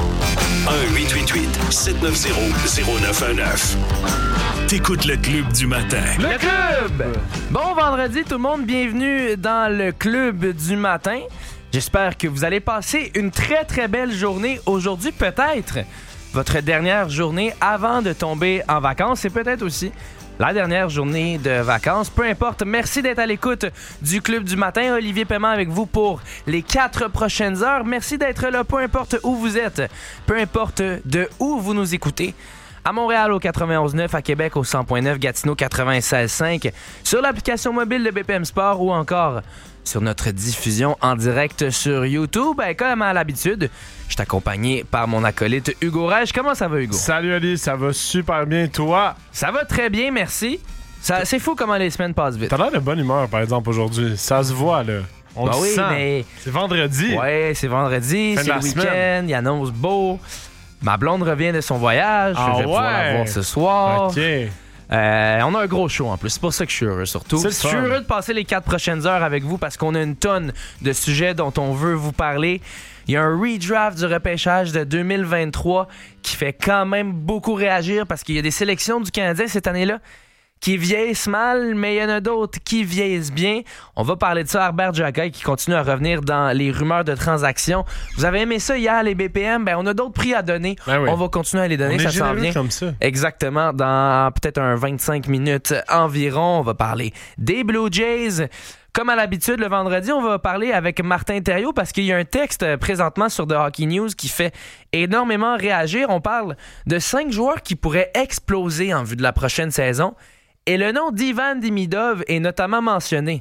1-888-790-0919. T'écoutes le Club du matin. Le Club! Bon vendredi tout le monde, bienvenue dans le Club du matin. J'espère que vous allez passer une très très belle journée aujourd'hui, peut-être votre dernière journée avant de tomber en vacances et peut-être aussi la dernière journée de vacances. Peu importe, merci d'être à l'écoute du Club du matin. Olivier Paiement avec vous pour les 4 prochaines heures. Merci d'être là, peu importe où vous êtes, peu importe de où vous nous écoutez. À Montréal au 91.9, à Québec au 100.9, Gatineau 96.5, sur l'application mobile de BPM Sport ou encore sur notre diffusion en direct sur YouTube. Comme à l'habitude, je suis accompagné par mon acolyte Hugo Rèche. Comment ça va, Hugo? Salut Ali, ça va super bien. Toi? Ça va très bien, merci. C'est fou comment les semaines passent vite. T'as l'air de bonne humeur, par exemple, aujourd'hui. Ça se voit, là. On le sent. Mais... C'est vendredi. Ouais, c'est vendredi, c'est le week-end, il annonce beau. Ma blonde revient de son voyage, je vais pouvoir la voir ce soir. OK. On a un gros show en plus, c'est pour ça que je suis heureux surtout. Je suis heureux de passer les 4 prochaines heures avec vous parce qu'on a une tonne de sujets dont on veut vous parler. Il y a un redraft du repêchage de 2023 qui fait quand même beaucoup réagir parce qu'il y a des sélections du Canadien cette année-là qui vieillissent mal, mais il y en a d'autres qui vieillissent bien. On va parler de ça. Herbert Jacquet qui continue à revenir dans les rumeurs de transactions. Vous avez aimé ça hier, les BPM? Ben, on a d'autres prix à donner. Ben oui. On va continuer à les donner. Ça s'en vient. Comme ça. Exactement. Dans peut-être un 25 minutes environ, on va parler des Blue Jays. Comme à l'habitude, le vendredi, on va parler avec Martin Thériault parce qu'il y a un texte présentement sur The Hockey News qui fait énormément réagir. On parle de 5 joueurs qui pourraient exploser en vue de la prochaine saison. Et le nom d'Ivan Demidov est notamment mentionné.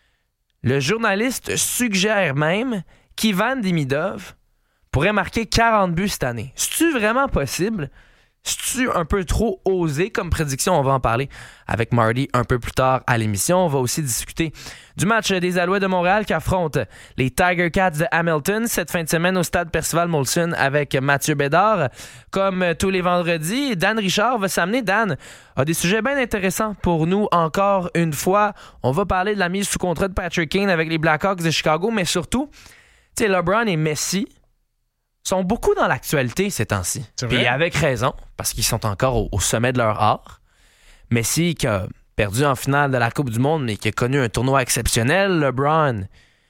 Le journaliste suggère même qu'Ivan Demidov pourrait marquer 40 buts cette année. C'est-tu vraiment possible? C'est-tu un peu trop osé comme prédiction? On va en parler avec Marty un peu plus tard à l'émission. On va aussi discuter du match des Alouettes de Montréal qui affrontent les Tiger Cats de Hamilton cette fin de semaine au stade Percival Molson avec Mathieu Bédard. Comme tous les vendredis, Dan Richard va s'amener. Dan a des sujets bien intéressants pour nous encore une fois. On va parler de la mise sous contrat de Patrick Kane avec les Blackhawks de Chicago, mais surtout, tu sais, LeBron et Messi sont beaucoup dans l'actualité ces temps-ci. Et avec raison, parce qu'ils sont encore au sommet de leur art. Messi qui a perdu en finale de la Coupe du Monde, mais qui a connu un tournoi exceptionnel. LeBron,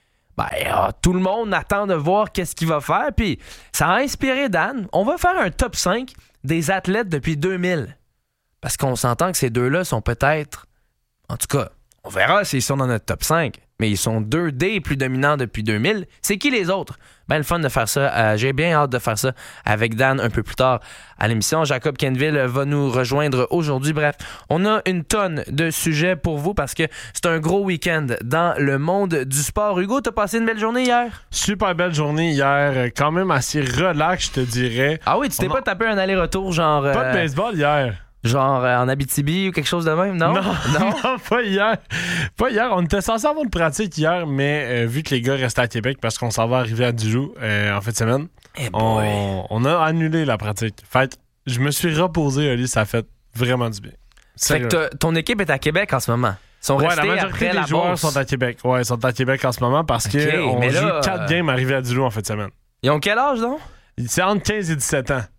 tout le monde attend de voir qu'est-ce qu'il va faire. Puis ça a inspiré Dan. On va faire un top 5 des athlètes depuis 2000. Parce qu'on s'entend que ces deux-là sont peut-être... En tout cas, on verra s'ils sont dans notre top 5. Mais ils sont 2 des plus dominants depuis 2000. C'est qui les autres? Ben, le fun de faire ça. J'ai bien hâte de faire ça avec Dan un peu plus tard à l'émission. Jacob Kenville va nous rejoindre aujourd'hui. Bref, on a une tonne de sujets pour vous parce que c'est un gros week-end dans le monde du sport. Hugo, t'as passé une belle journée hier? Super belle journée hier. Quand même assez relax, je te dirais. Ah oui, tu t'es pas tapé un aller-retour genre... Pas de baseball hier. Genre en Abitibi ou quelque chose de même, non? Non, pas hier. Pas hier. On était censé avoir une pratique hier, mais vu que les gars restaient à Québec parce qu'on s'en va arriver à Dijon en fin de semaine, on a annulé la pratique. Fait je me suis reposé, Oli, ça a fait vraiment du bien. Fait que ton équipe est à Québec en ce moment. Ils sont restés la majorité après des joueurs sont à Québec. Ouais, ils sont à Québec en ce moment parce qu'on joue 4 games arrivés à Dijon en fin de semaine. Ils ont quel âge, donc? C'est entre 15 et 17 ans.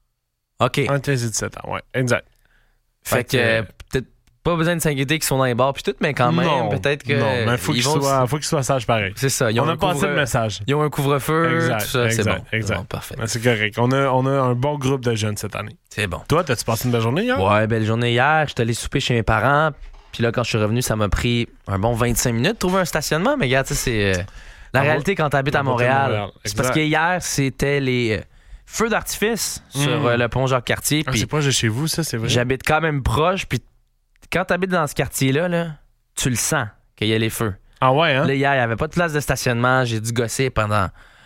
OK. Entre 15 et 17 ans, ouais, exact. Fait que peut-être pas besoin de s'inquiéter qu'ils sont dans les bars puis tout, mais quand même, peut-être que... Non, mais faut qu'ils soient sages pareil. C'est ça. On a passé le message. Ils ont un couvre-feu, tout ça, c'est bon. Exact. Bon, parfait. C'est correct. On a un bon groupe de jeunes cette année. C'est bon. Toi, t'as-tu passé une belle journée hier? Ouais, belle journée hier. J'étais allé souper chez mes parents, puis là, quand je suis revenu, ça m'a pris un bon 25 minutes de trouver un stationnement, mais regarde, c'est la réalité quand t'habites à Montréal. C'est parce que hier, c'était les... feux d'artifice sur le pont Jacques-Cartier. C'est proche de chez vous, ça, c'est vrai? J'habite quand même proche, puis quand t'habites dans ce quartier-là, là, tu le sens qu'il y a les feux. Ah ouais, hein? Là, hier, il n'y avait pas de place de stationnement. J'ai dû gosser pendant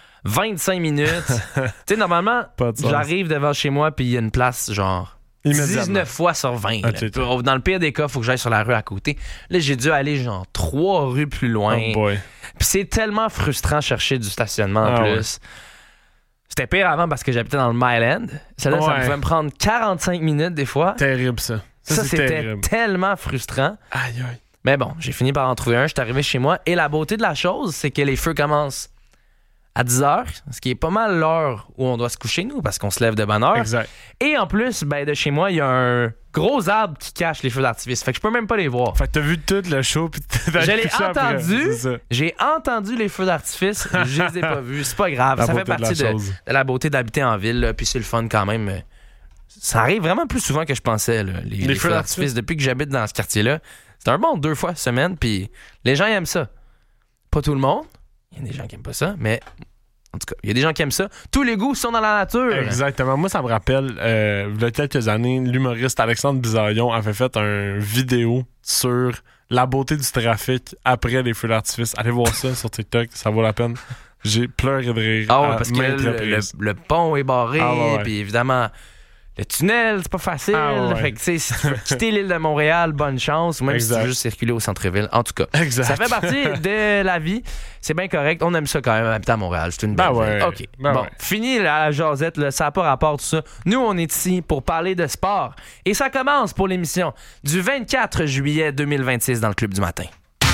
25 minutes. Tu sais, normalement, j'arrive devant chez moi, puis il y a une place, genre, 19 fois sur 20. Dans le pire des cas, il faut que j'aille sur la rue à côté. Là, j'ai dû aller, genre, 3 rues plus loin. Oh boy. Puis c'est tellement frustrant chercher du stationnement en plus. Ouais. C'était pire avant parce que j'habitais dans le Myland. Celle-là, ça pouvait me prendre 45 minutes des fois. Terrible, ça. Ça c'était tellement frustrant. Aïe, aïe. Mais bon, j'ai fini par en trouver un. Je suis arrivé chez moi. Et la beauté de la chose, c'est que les feux commencent à 10h, ce qui est pas mal l'heure où on doit se coucher, nous, parce qu'on se lève de bonne heure. Exact. Et en plus, de chez moi, il y a un gros arbre qui cache les feux d'artifice. Fait que je peux même pas les voir. Fait que t'as vu tout le show, puis je l'ai entendu. J'ai entendu les feux d'artifice. Je les ai pas vus. C'est pas grave. Ça fait partie de la beauté d'habiter en ville. Là, puis c'est le fun quand même. Ça arrive vraiment plus souvent que je pensais, là, les feux d'artifice. Depuis que j'habite dans ce quartier-là, c'est un bon 2 fois semaine. Puis les gens aiment ça. Pas tout le monde. Il y a des gens qui aiment pas ça, mais en tout cas, il y a des gens qui aiment ça. Tous les goûts sont dans la nature. Exactement. Moi, ça me rappelle, il y a quelques années, l'humoriste Alexandre Bizarillon avait fait une vidéo sur la beauté du trafic après les feux d'artifice. Allez voir ça sur TikTok, ça vaut la peine. J'ai pleuré de rire. Ah ouais, parce que le pont est barré, puis évidemment... Le tunnel, c'est pas facile. Fait que, si tu veux quitter l'île de Montréal, bonne chance. Ou même si tu veux juste circuler au centre-ville. En tout cas, ça fait partie de la vie. C'est bien correct. On aime ça quand même, habiter à Montréal. C'est une belle ville. OK. Fini la jasette. Là, ça n'a pas rapport tout ça. Nous, on est ici pour parler de sport. Et ça commence pour l'émission du 24 juillet 2026 dans le Club du matin.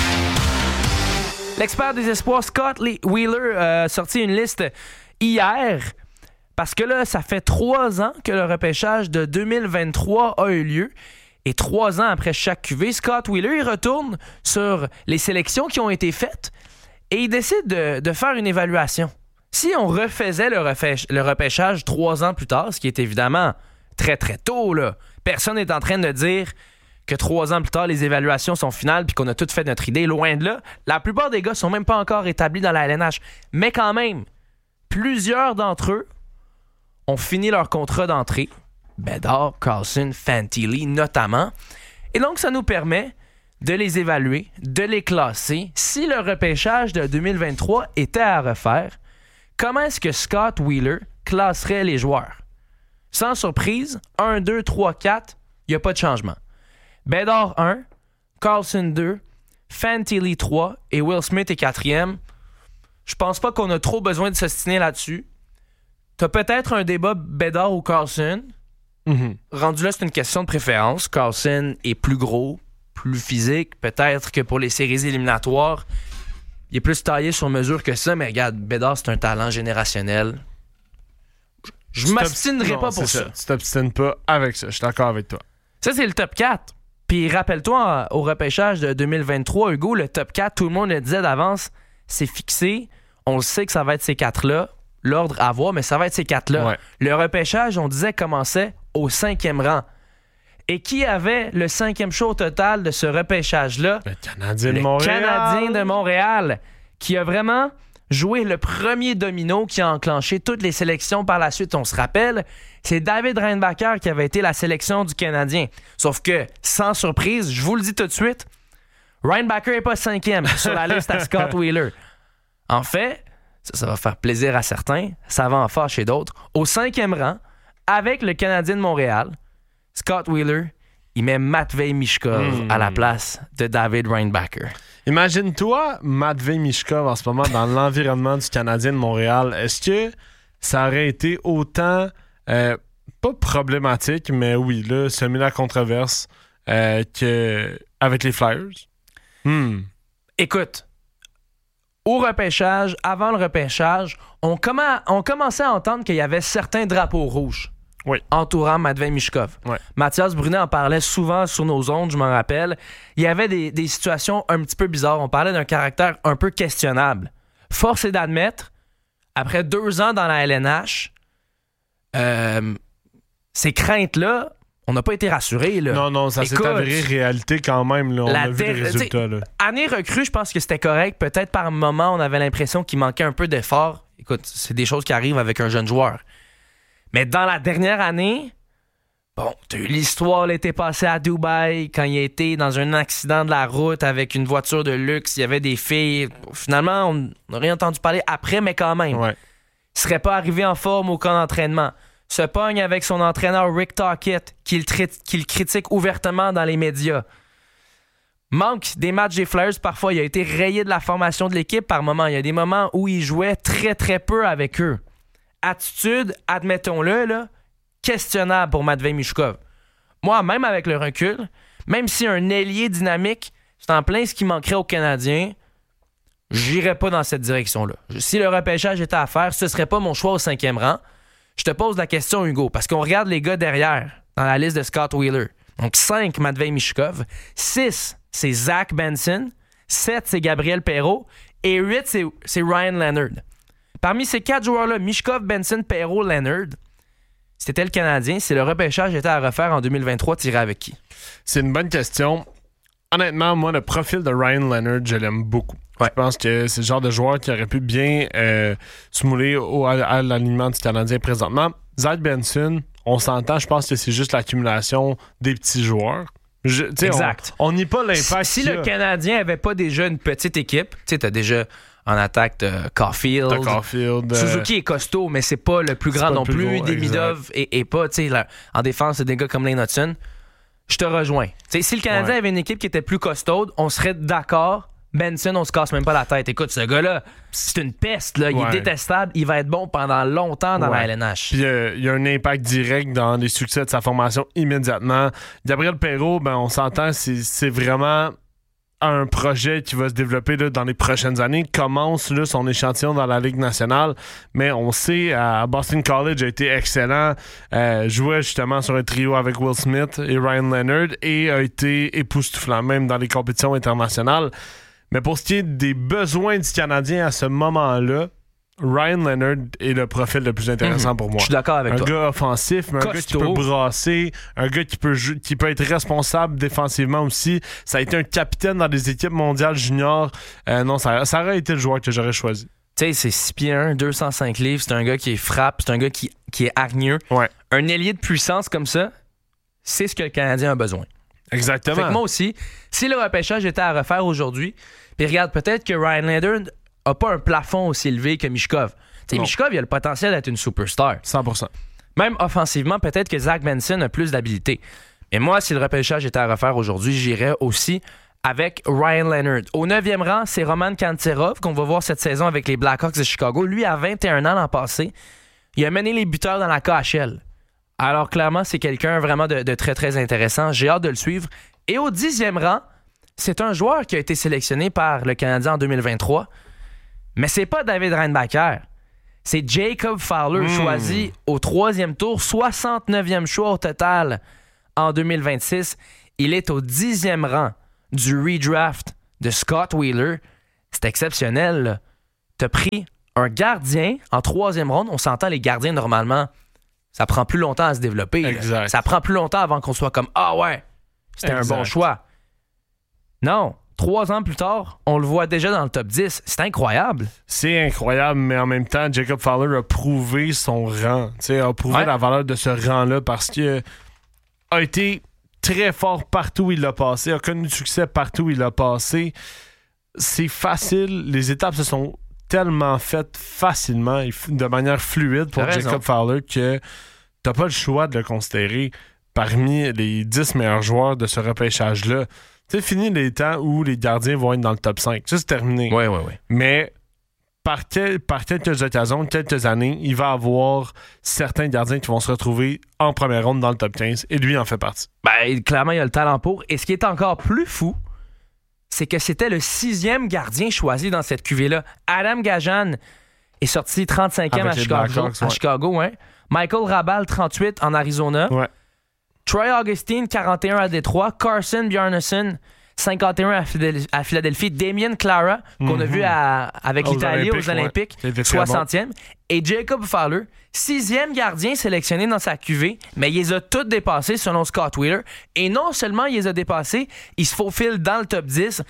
L'expert des espoirs, Scott Wheeler, a sorti une liste hier. Parce que là, ça fait 3 ans que le repêchage de 2023 a eu lieu. Et 3 ans après chaque QV, Scott Wheeler, il retourne sur les sélections qui ont été faites et il décide de faire une évaluation. Si on refaisait le repêchage 3 ans plus tard, ce qui est évidemment très très tôt, là, personne n'est en train de dire que 3 ans plus tard, les évaluations sont finales puis qu'on a tout fait notre idée. Loin de là, la plupart des gars sont même pas encore établis dans la LNH. Mais quand même, plusieurs d'entre eux ont fini leur contrat d'entrée. Bedard, Carlson, Fantilli notamment. Et donc, ça nous permet de les évaluer, de les classer. Si le repêchage de 2023 était à refaire, comment est-ce que Scott Wheeler classerait les joueurs? Sans surprise, 1, 2, 3, 4, il n'y a pas de changement. Bedard 1, Carlson 2, Fantilli 3 et Will Smith est 4e. Je pense pas qu'on a trop besoin de s'ostiner là-dessus. T'as peut-être un débat Bedard ou Carlson. Rendu là, c'est une question de préférence. Carlson est plus gros, plus physique. Peut-être que pour les séries éliminatoires, il est plus taillé sur mesure que ça, mais regarde, Bedard, c'est un talent générationnel. Je m'obstinerai pas pour ça. Tu t'obstines pas avec ça, je suis d'accord avec toi. Ça, c'est le top 4. Puis rappelle-toi, au repêchage de 2023, Hugo, le top 4, tout le monde le disait d'avance, c'est fixé. On le sait que ça va être ces 4-là. L'ordre à voir, mais ça va être ces 4-là. Ouais. Le repêchage, on disait, commençait au 5e rang. Et qui avait le 5e choix au total de ce repêchage-là? Le Canadien de Montréal. Canadien de Montréal, qui a vraiment joué le premier domino qui a enclenché toutes les sélections par la suite. On se rappelle, c'est David Reinbacher qui avait été la sélection du Canadien. Sauf que, sans surprise, je vous le dis tout de suite, Reinbacher n'est pas 5e sur la liste à Scott Wheeler. En fait, ça va faire plaisir à certains, ça va en fâcher d'autres. Au 5e rang, avec le Canadien de Montréal, Scott Wheeler, il met Matvei Michkov à la place de David Reinbacher. Imagine-toi Matvei Michkov en ce moment dans l'environnement du Canadien de Montréal. Est-ce que ça aurait été autant, pas problématique, mais oui, là, semé la controverse qu'avec les Flyers? Écoute, au repêchage, avant le repêchage, on commençait à entendre qu'il y avait certains drapeaux rouges entourant Matvei Michkov. Mathias Brunet en parlait souvent sur nos ondes, je m'en rappelle. Il y avait des situations un petit peu bizarres. On parlait d'un caractère un peu questionnable. Force est d'admettre, après 2 ans dans la LNH, ces craintes-là, on n'a pas été rassurés. Là. Non, ça s'est avéré réalité quand même. Là. On a vu les résultats. Là. Année recrue, je pense que c'était correct. Peut-être par moment, on avait l'impression qu'il manquait un peu d'effort. Écoute, c'est des choses qui arrivent avec un jeune joueur. Mais dans la dernière année, bon, t'as eu l'histoire l'été passé à Dubaï, quand il a été dans un accident de la route avec une voiture de luxe, il y avait des filles. Finalement, on n'a rien entendu parler après, mais quand même. Il serait pas arrivé en forme au camp d'entraînement. Se pogne avec son entraîneur Rick Tocchet, qu'il critique ouvertement dans les médias. Manque des matchs des Flyers, parfois, il a été rayé de la formation de l'équipe par moment. Il y a des moments où il jouait très, très peu avec eux. Attitude, admettons-le, là, questionnable pour Matvei Michkov. Moi, même avec le recul, même si un ailier dynamique, c'est en plein ce qui manquerait aux Canadiens, j'irais pas dans cette direction-là. Si le repêchage était à faire, ce serait pas mon choix au 5e rang. Je te pose la question, Hugo, parce qu'on regarde les gars derrière, dans la liste de Scott Wheeler. Donc 5, Matvei Michkov. 6, c'est Zach Benson. 7, c'est Gabriel Perreault. Et 8, c'est Ryan Leonard. Parmi ces 4 joueurs-là, Michkov, Benson, Perreault, Leonard, c'était le Canadien. Si le repêchage était à refaire en 2023, tu irais avec qui? C'est une bonne question. Honnêtement, moi, le profil de Ryan Leonard, je l'aime beaucoup. Je pense que c'est le genre de joueur qui aurait pu bien se mouler à l'alignement du Canadien présentement. Zach Benson, on s'entend, je pense que c'est juste l'accumulation des petits joueurs. Exact. On n'y pas l'impact. Si le Canadien n'avait pas déjà une petite équipe, tu sais, t'as déjà en attaque Caulfield. Suzuki est costaud, mais c'est pas le plus grand non plus. Demidov et pas, tu sais, en défense, c'est des gars comme Lane Hudson. Je te rejoins. T'sais, si le Canadien avait une équipe qui était plus costaude, on serait d'accord. Benson, on se casse même pas la tête. Écoute, ce gars-là, c'est une peste. Là. Il est détestable. Il va être bon pendant longtemps dans la LNH. Puis il y a un impact direct dans les succès de sa formation immédiatement. Gabriel Perreault, on s'entend, c'est vraiment un projet qui va se développer là, dans les prochaines années, commence là, son échantillon dans la Ligue nationale, mais on sait, à Boston College a été excellent, jouait justement sur un trio avec Will Smith et Ryan Leonard et a été époustouflant, même dans les compétitions internationales. Mais pour ce qui est des besoins du Canadien à ce moment-là, Ryan Leonard est le profil le plus intéressant pour moi. Je suis d'accord avec toi. Un gars offensif, mais un gars qui peut brasser, un gars qui peut être responsable défensivement aussi. Ça a été un capitaine dans des équipes mondiales juniors. Non, ça aurait été le joueur que j'aurais choisi. Tu sais, c'est 6 pieds 1, 205 livres, c'est un gars qui frappe, c'est un gars qui est hargneux. Ouais. Un ailier de puissance comme ça, c'est ce que le Canadien a besoin. Exactement. Fait que moi aussi, si le repêchage était à refaire aujourd'hui, puis regarde, peut-être que Ryan Leonard a pas un plafond aussi élevé que Michkov. Michkov, il a le potentiel d'être une superstar. 100%. Même offensivement, peut-être que Zach Benson a plus d'habileté. Mais moi, si le repêchage était à refaire aujourd'hui, j'irais aussi avec Ryan Leonard. Au 9e rang, c'est Roman Kanterov, qu'on va voir cette saison avec les Blackhawks de Chicago. Lui, à 21 ans l'an passé, il a mené les buteurs dans la KHL. Alors, clairement, c'est quelqu'un vraiment de très, très intéressant. J'ai hâte de le suivre. Et au 10e rang, c'est un joueur qui a été sélectionné par le Canadien en 2023. Mais c'est pas David Reinbacher. C'est Jacob Fowler, choisi au 3e tour, 69e choix au total en 2026. Il est au 10e rang du redraft de Scott Wheeler. C'est exceptionnel, là. T'as pris un gardien en 3e ronde. On s'entend, les gardiens, normalement, ça prend plus longtemps à se développer. Exact. Ça prend plus longtemps avant qu'on soit comme « Ah ouais, c'était un bon choix ». Non. 3 ans plus tard, on le voit déjà dans le top 10. C'est incroyable. C'est incroyable, mais en même temps, Jacob Fowler a prouvé son rang. A prouvé la valeur de ce rang-là parce qu'il a été très fort partout où il l'a passé, a connu du succès partout où il l'a passé. C'est facile. Les étapes se sont tellement faites facilement et de manière fluide pour Jacob Fowler que t'as pas le choix de le considérer parmi les 10 meilleurs joueurs de ce repêchage-là. C'est fini les temps où les gardiens vont être dans le top 5. Ça, c'est terminé. Oui. Mais par quelques occasions, quelques années, il va y avoir certains gardiens qui vont se retrouver en première ronde dans le top 15 et lui en fait partie. Ben, clairement, il a le talent pour. Et ce qui est encore plus fou, c'est que c'était le 6e gardien choisi dans cette cuvée-là. Adam Gajan est sorti 35e à Chicago. Hein? Michael Rabal, 38 en Arizona. Ouais. Troy Augustine, 41 à Détroit. Carson Bjarnason, 51 à Philadelphie. Damien Clara, qu'on a vu avec l'Italie aux Olympiques, 60e. Bon. Et Jacob Fowler, 6e gardien sélectionné dans sa cuvée, mais il les a tous dépassés selon Scott Wheeler. Et non seulement il les a dépassés, il se faufile dans le top 10.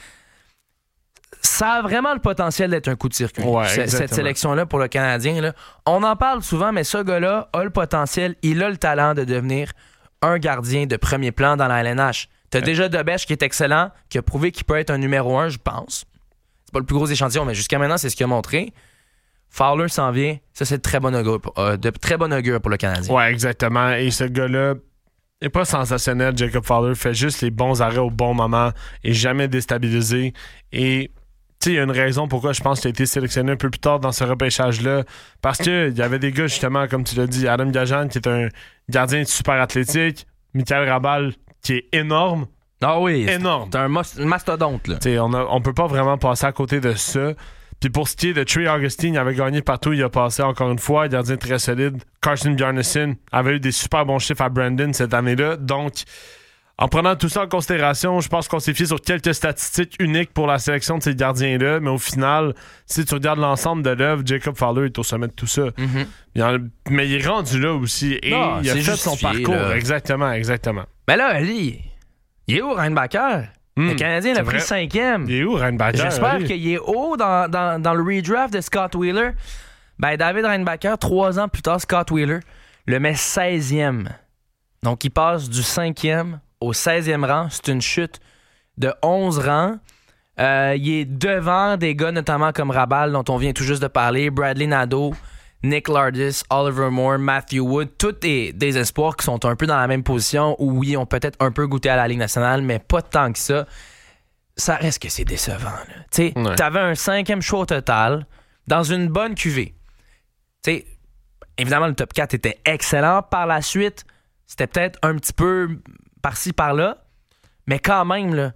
Ça a vraiment le potentiel d'être un coup de circuit, cette sélection-là pour le Canadien. Là. On en parle souvent, mais ce gars-là a le potentiel, il a le talent de devenir un gardien de premier plan dans la LNH. T'as déjà Dobèche qui est excellent, qui a prouvé qu'il peut être un numéro 1, je pense. C'est pas le plus gros échantillon, mais jusqu'à maintenant, c'est ce qu'il a montré. Fowler s'en vient. Ça, c'est de très bon augure pour le Canadien. Ouais, exactement. Et ce gars-là n'est pas sensationnel. Jacob Fowler fait juste les bons arrêts au bon moment et jamais déstabilisé. Et tu sais, il y a une raison pourquoi je pense qu'il a été sélectionné un peu plus tard dans ce repêchage-là. Parce qu'il y avait des gars, justement, comme tu l'as dit, Adam Gajan, qui est un gardien super athlétique, Michael Rabal, qui est énorme. Ah oui, énorme. C'est un mastodonte, là. Tu sais, on peut pas vraiment passer à côté de ça. Puis pour ce qui est de Trey Augustine, il avait gagné partout, il a passé encore une fois, gardien très solide. Carson Bjarnason avait eu des super bons chiffres à Brandon cette année-là. Donc, en prenant tout ça en considération, je pense qu'on s'est fié sur quelques statistiques uniques pour la sélection de ces gardiens-là, mais au final, si tu regardes l'ensemble de l'œuvre, Jacob Fowler est au sommet de tout ça. Mais il est rendu là aussi et il a fait son parcours. Là. Exactement. Mais là, Ali, il est où Reinbacher? Le Canadien l'a pris 5e. Il est où Reinbacher? J'espère qu'il est haut dans le redraft de Scott Wheeler. Ben, David Reinbacher, 3 ans plus tard, Scott Wheeler le met 16e. Donc, il passe du 5e au 16e rang. C'est une chute de 11 rangs. Il est devant des gars notamment comme Rabal, dont on vient tout juste de parler, Bradley Nadeau, Nick Lardis, Oliver Moore, Matthew Wood, tous des espoirs qui sont un peu dans la même position où, oui, ont peut-être un peu goûté à la Ligue nationale, mais pas tant que ça. Ça reste que c'est décevant. Tu sais, t'avais un 5e choix au total dans une bonne cuvée. Tu sais, évidemment, le top 4 était excellent. Par la suite, c'était peut-être un petit peu par-ci, par-là. Mais quand même, là,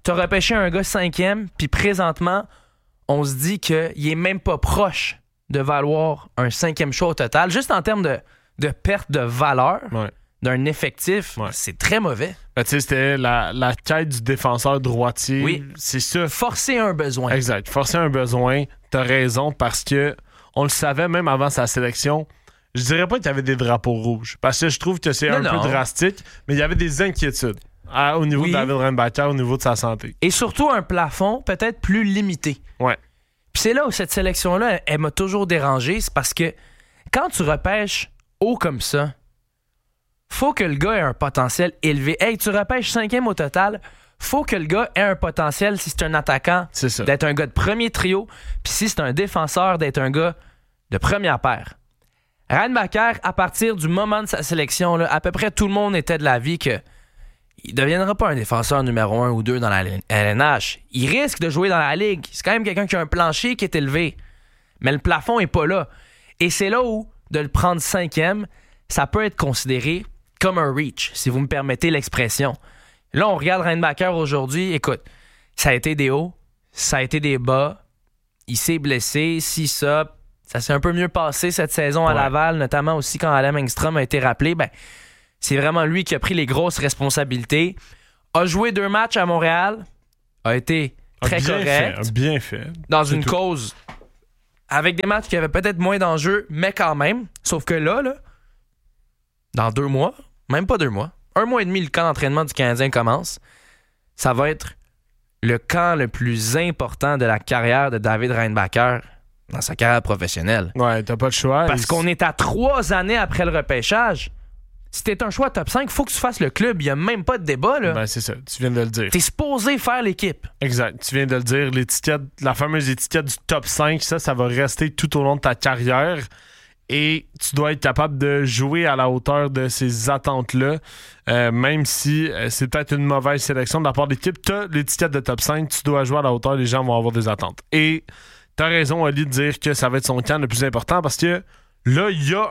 t'as repêché un gars 5e, puis présentement, on se dit qu'il est même pas proche de valoir un 5e choix au total. Juste en termes de perte de valeur d'un effectif, c'est très mauvais. Ben, tu sais, c'était la quête du défenseur droitier. Oui. C'est ça. Forcer un besoin. Exact. Forcer un besoin. T'as raison, parce que on le savait même avant sa sélection. Je dirais pas qu'il y avait des drapeaux rouges, parce que je trouve que c'est peu drastique, mais il y avait des inquiétudes au niveau de David Reinbacher, au niveau de sa santé. Et surtout un plafond peut-être plus limité. Ouais. Puis c'est là où cette sélection-là, elle m'a toujours dérangé, c'est parce que quand tu repêches haut comme ça, faut que le gars ait un potentiel élevé. Hey, tu repêches 5e au total, faut que le gars ait un potentiel, si c'est un attaquant, d'être un gars de premier trio, puis si c'est un défenseur, d'être un gars de première paire. Reinbacher, à partir du moment de sa sélection, là, à peu près tout le monde était de l'avis que il ne deviendra pas un défenseur numéro 1 ou 2 dans la LNH. Il risque de jouer dans la Ligue. C'est quand même quelqu'un qui a un plancher qui est élevé. Mais le plafond n'est pas là. Et c'est là où, de le prendre 5e, ça peut être considéré comme un reach, si vous me permettez l'expression. Là, on regarde Reinbacher aujourd'hui. Écoute, ça a été des hauts, ça a été des bas. Il s'est blessé, ça s'est un peu mieux passé cette saison à Laval, notamment aussi quand Adam Engstrom a été rappelé. Ben, c'est vraiment lui qui a pris les grosses responsabilités. A joué 2 matchs à Montréal, a été très correct. Bien fait. Dans une cause avec des matchs qui avaient peut-être moins d'enjeux, mais quand même. Sauf que là, dans 2 mois, même pas 2 mois, 1 mois et demi, le camp d'entraînement du Canadien commence. Ça va être le camp le plus important de la carrière de David Reinbacher dans sa carrière professionnelle. Ouais, t'as pas le choix. Parce qu'on est à 3 années après le repêchage. Si t'es un choix top 5, faut que tu fasses le club. Il n'y a même pas de débat, là. Ben, c'est ça. Tu viens de le dire. T'es supposé faire l'équipe. Exact. Tu viens de le dire. L'étiquette, la fameuse étiquette du top 5, ça va rester tout au long de ta carrière. Et tu dois être capable de jouer à la hauteur de ces attentes-là. Même si c'est peut-être une mauvaise sélection de la part de l'équipe, t'as l'étiquette de top 5, tu dois jouer à la hauteur, les gens vont avoir des attentes. Et t'as raison, Ali, de dire que ça va être son camp le plus important, parce que là, il y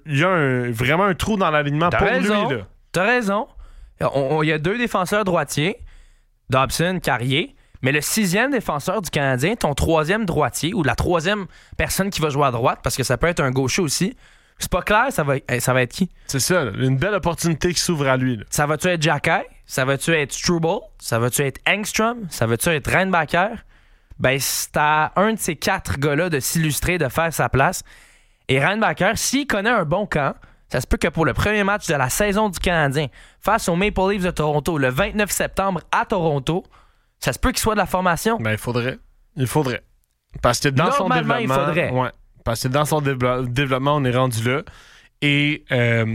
a vraiment un trou dans l'alignement pour lui. Là. T'as raison. Il y a 2 défenseurs droitiers, Dobson, Carrier, mais le 6e défenseur du Canadien, ton 3e droitier, ou la 3e personne qui va jouer à droite, parce que ça peut être un gaucher aussi, c'est pas clair, ça va être qui? C'est ça, une belle opportunité qui s'ouvre à lui. Là. Ça va-tu être Xhekaj? Ça va-tu être Struble? Ça va-tu être Engstrom? Ça va-tu être Reinbacher? Ben, c'est à un de ces 4 gars-là de s'illustrer, de faire sa place. Et Reinbacher, s'il connaît un bon camp, ça se peut que pour le premier match de la saison du Canadien, face aux Maple Leafs de Toronto, le 29 septembre à Toronto, ça se peut qu'il soit de la formation. Ben, il faudrait. Parce que dans son développement... il faudrait. Ouais, parce que dans son développement, on est rendu là. Et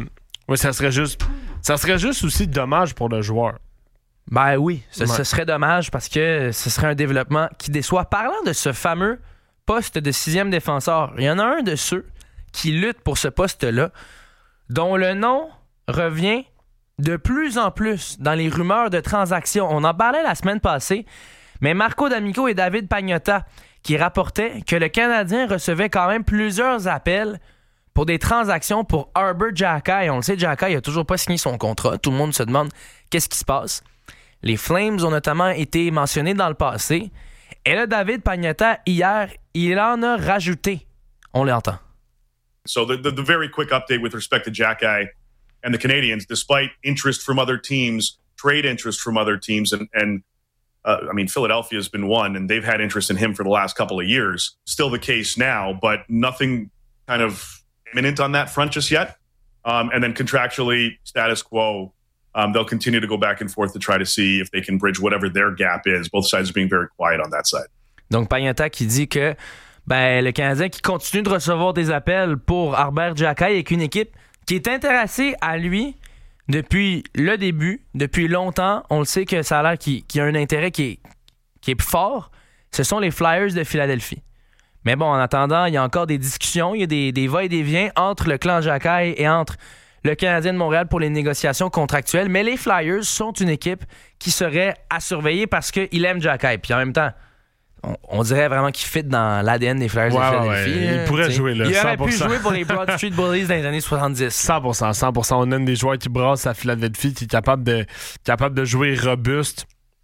ça serait juste aussi dommage pour le joueur. Ben oui, ce serait dommage parce que ce serait un développement qui déçoit. Parlant de ce fameux poste de 6e défenseur, il y en a un de ceux qui luttent pour ce poste-là, dont le nom revient de plus en plus dans les rumeurs de transactions. On en parlait la semaine passée, mais Marco D'Amico et David Pagnotta qui rapportaient que le Canadien recevait quand même plusieurs appels pour des transactions pour Arber Xhekaj. On le sait, Xhekaj n'a toujours pas signé son contrat. Tout le monde se demande qu'est-ce qui se passe. Les Flames ont notamment été mentionnés dans le passé. Et là, David Pagnotta, hier, il en a rajouté. On l'entend. So the very quick update with respect to Xhekaj and the Canadiens, despite interest from other teams, trade interest from other teams, and I mean, Philadelphia's been one, and they've had interest in him for the last couple of years. Still the case now, but nothing kind of imminent on that front just yet. And then contractually, status quo, they'll continue to go back and forth to try to see if they can bridge whatever their gap is. Both sides are being very quiet on that side. Donc, Pagnotta qui dit que le Canadien qui continue de recevoir des appels pour Arber Xhekaj et qu'une équipe qui est intéressée à lui depuis le début, depuis longtemps. On le sait que ça a l'air qu'il y a un intérêt qui est fort. Ce sont les Flyers de Philadelphie. Mais bon, en attendant, il y a encore des discussions, il y a des va et des viens entre le clan Xhekaj et entre le Canadien de Montréal pour les négociations contractuelles. Mais les Flyers sont une équipe qui serait à surveiller parce qu'il aime Xhekaj. Puis en même temps, on dirait vraiment qu'il fit dans l'ADN des Flyers de Philadelphie. Il pourrait jouer là. Il aurait 100%. pu jouer pour les Broad Street Bullies dans les années 70. 100%. On aime des joueurs qui brassent à Philadelphie, qui est capable de jouer robuste.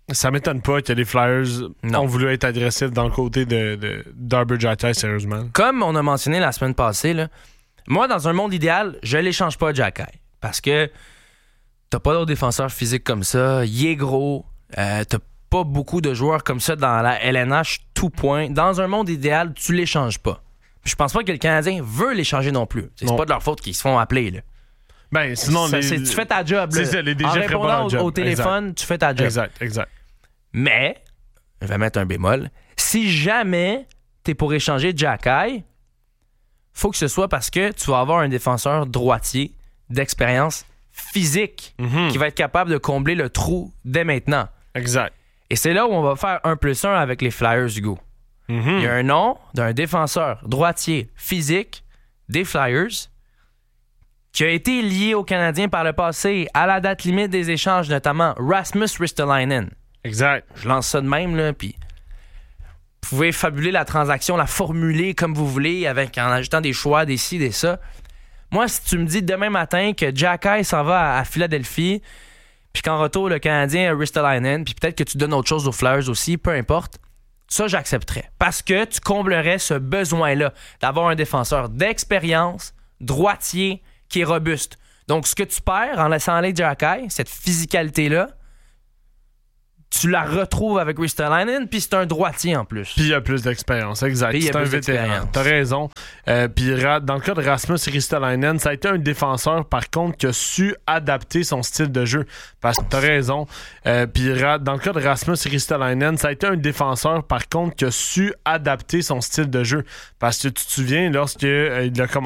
Ça m'étonne pas que les Flyers ont voulu être agressifs dans le côté de d'Arber Xhekaj, sérieusement. Comme on a mentionné la semaine passée, là, moi, dans un monde idéal, je l'échange pas à Xhekaj. Parce que t'as pas d'autres défenseurs physiques comme ça. Il est gros. T'as pas beaucoup de joueurs comme ça dans la LNH, tout point. Dans un monde idéal, tu l'échanges pas. Je pense pas que le Canadien veut l'échanger non plus. C'est pas de leur faute qu'ils se font appeler, là. Ben, sinon, tu fais ta job. C'est ça, les DG en répondant au téléphone, tu fais ta job. Exact. Mais, je vais mettre un bémol, si jamais t'es pour échanger Xhekaj, faut que ce soit parce que tu vas avoir un défenseur droitier d'expérience physique qui va être capable de combler le trou dès maintenant. Exact. Et c'est là où on va faire 1+1 avec les Flyers, Hugo. Il y a un nom d'un défenseur droitier physique des Flyers qui a été lié aux Canadiens par le passé à la date limite des échanges, notamment Rasmus Ristolainen. Exact. Je lance ça de même, là, puis vous pouvez fabuler la transaction, la formuler comme vous voulez, en ajoutant des choix, des ci, des ça. Moi, si tu me dis demain matin que Xhekaj s'en va à Philadelphie, puis qu'en retour, le Canadien a Ristolainen, puis peut-être que tu donnes autre chose aux Flyers aussi, peu importe, ça, j'accepterais. Parce que tu comblerais ce besoin-là d'avoir un défenseur d'expérience, droitier, qui est robuste. Donc, ce que tu perds en laissant aller Xhekaj, cette physicalité-là, tu la retrouves avec Ristolainen, puis c'est un droitier en plus. Puis il y a plus d'expérience, exact. C'est un vétéran. T'as raison. Puis dans le cas de Rasmus Ristolainen, ça a été un défenseur, par contre, qui a su adapter son style de jeu. Parce que t'as raison. Puis dans le cas de Rasmus Ristolainen, ça a été un défenseur, par contre, qui a su adapter son style de jeu. Parce que tu te souviens, lorsqu'il a commencé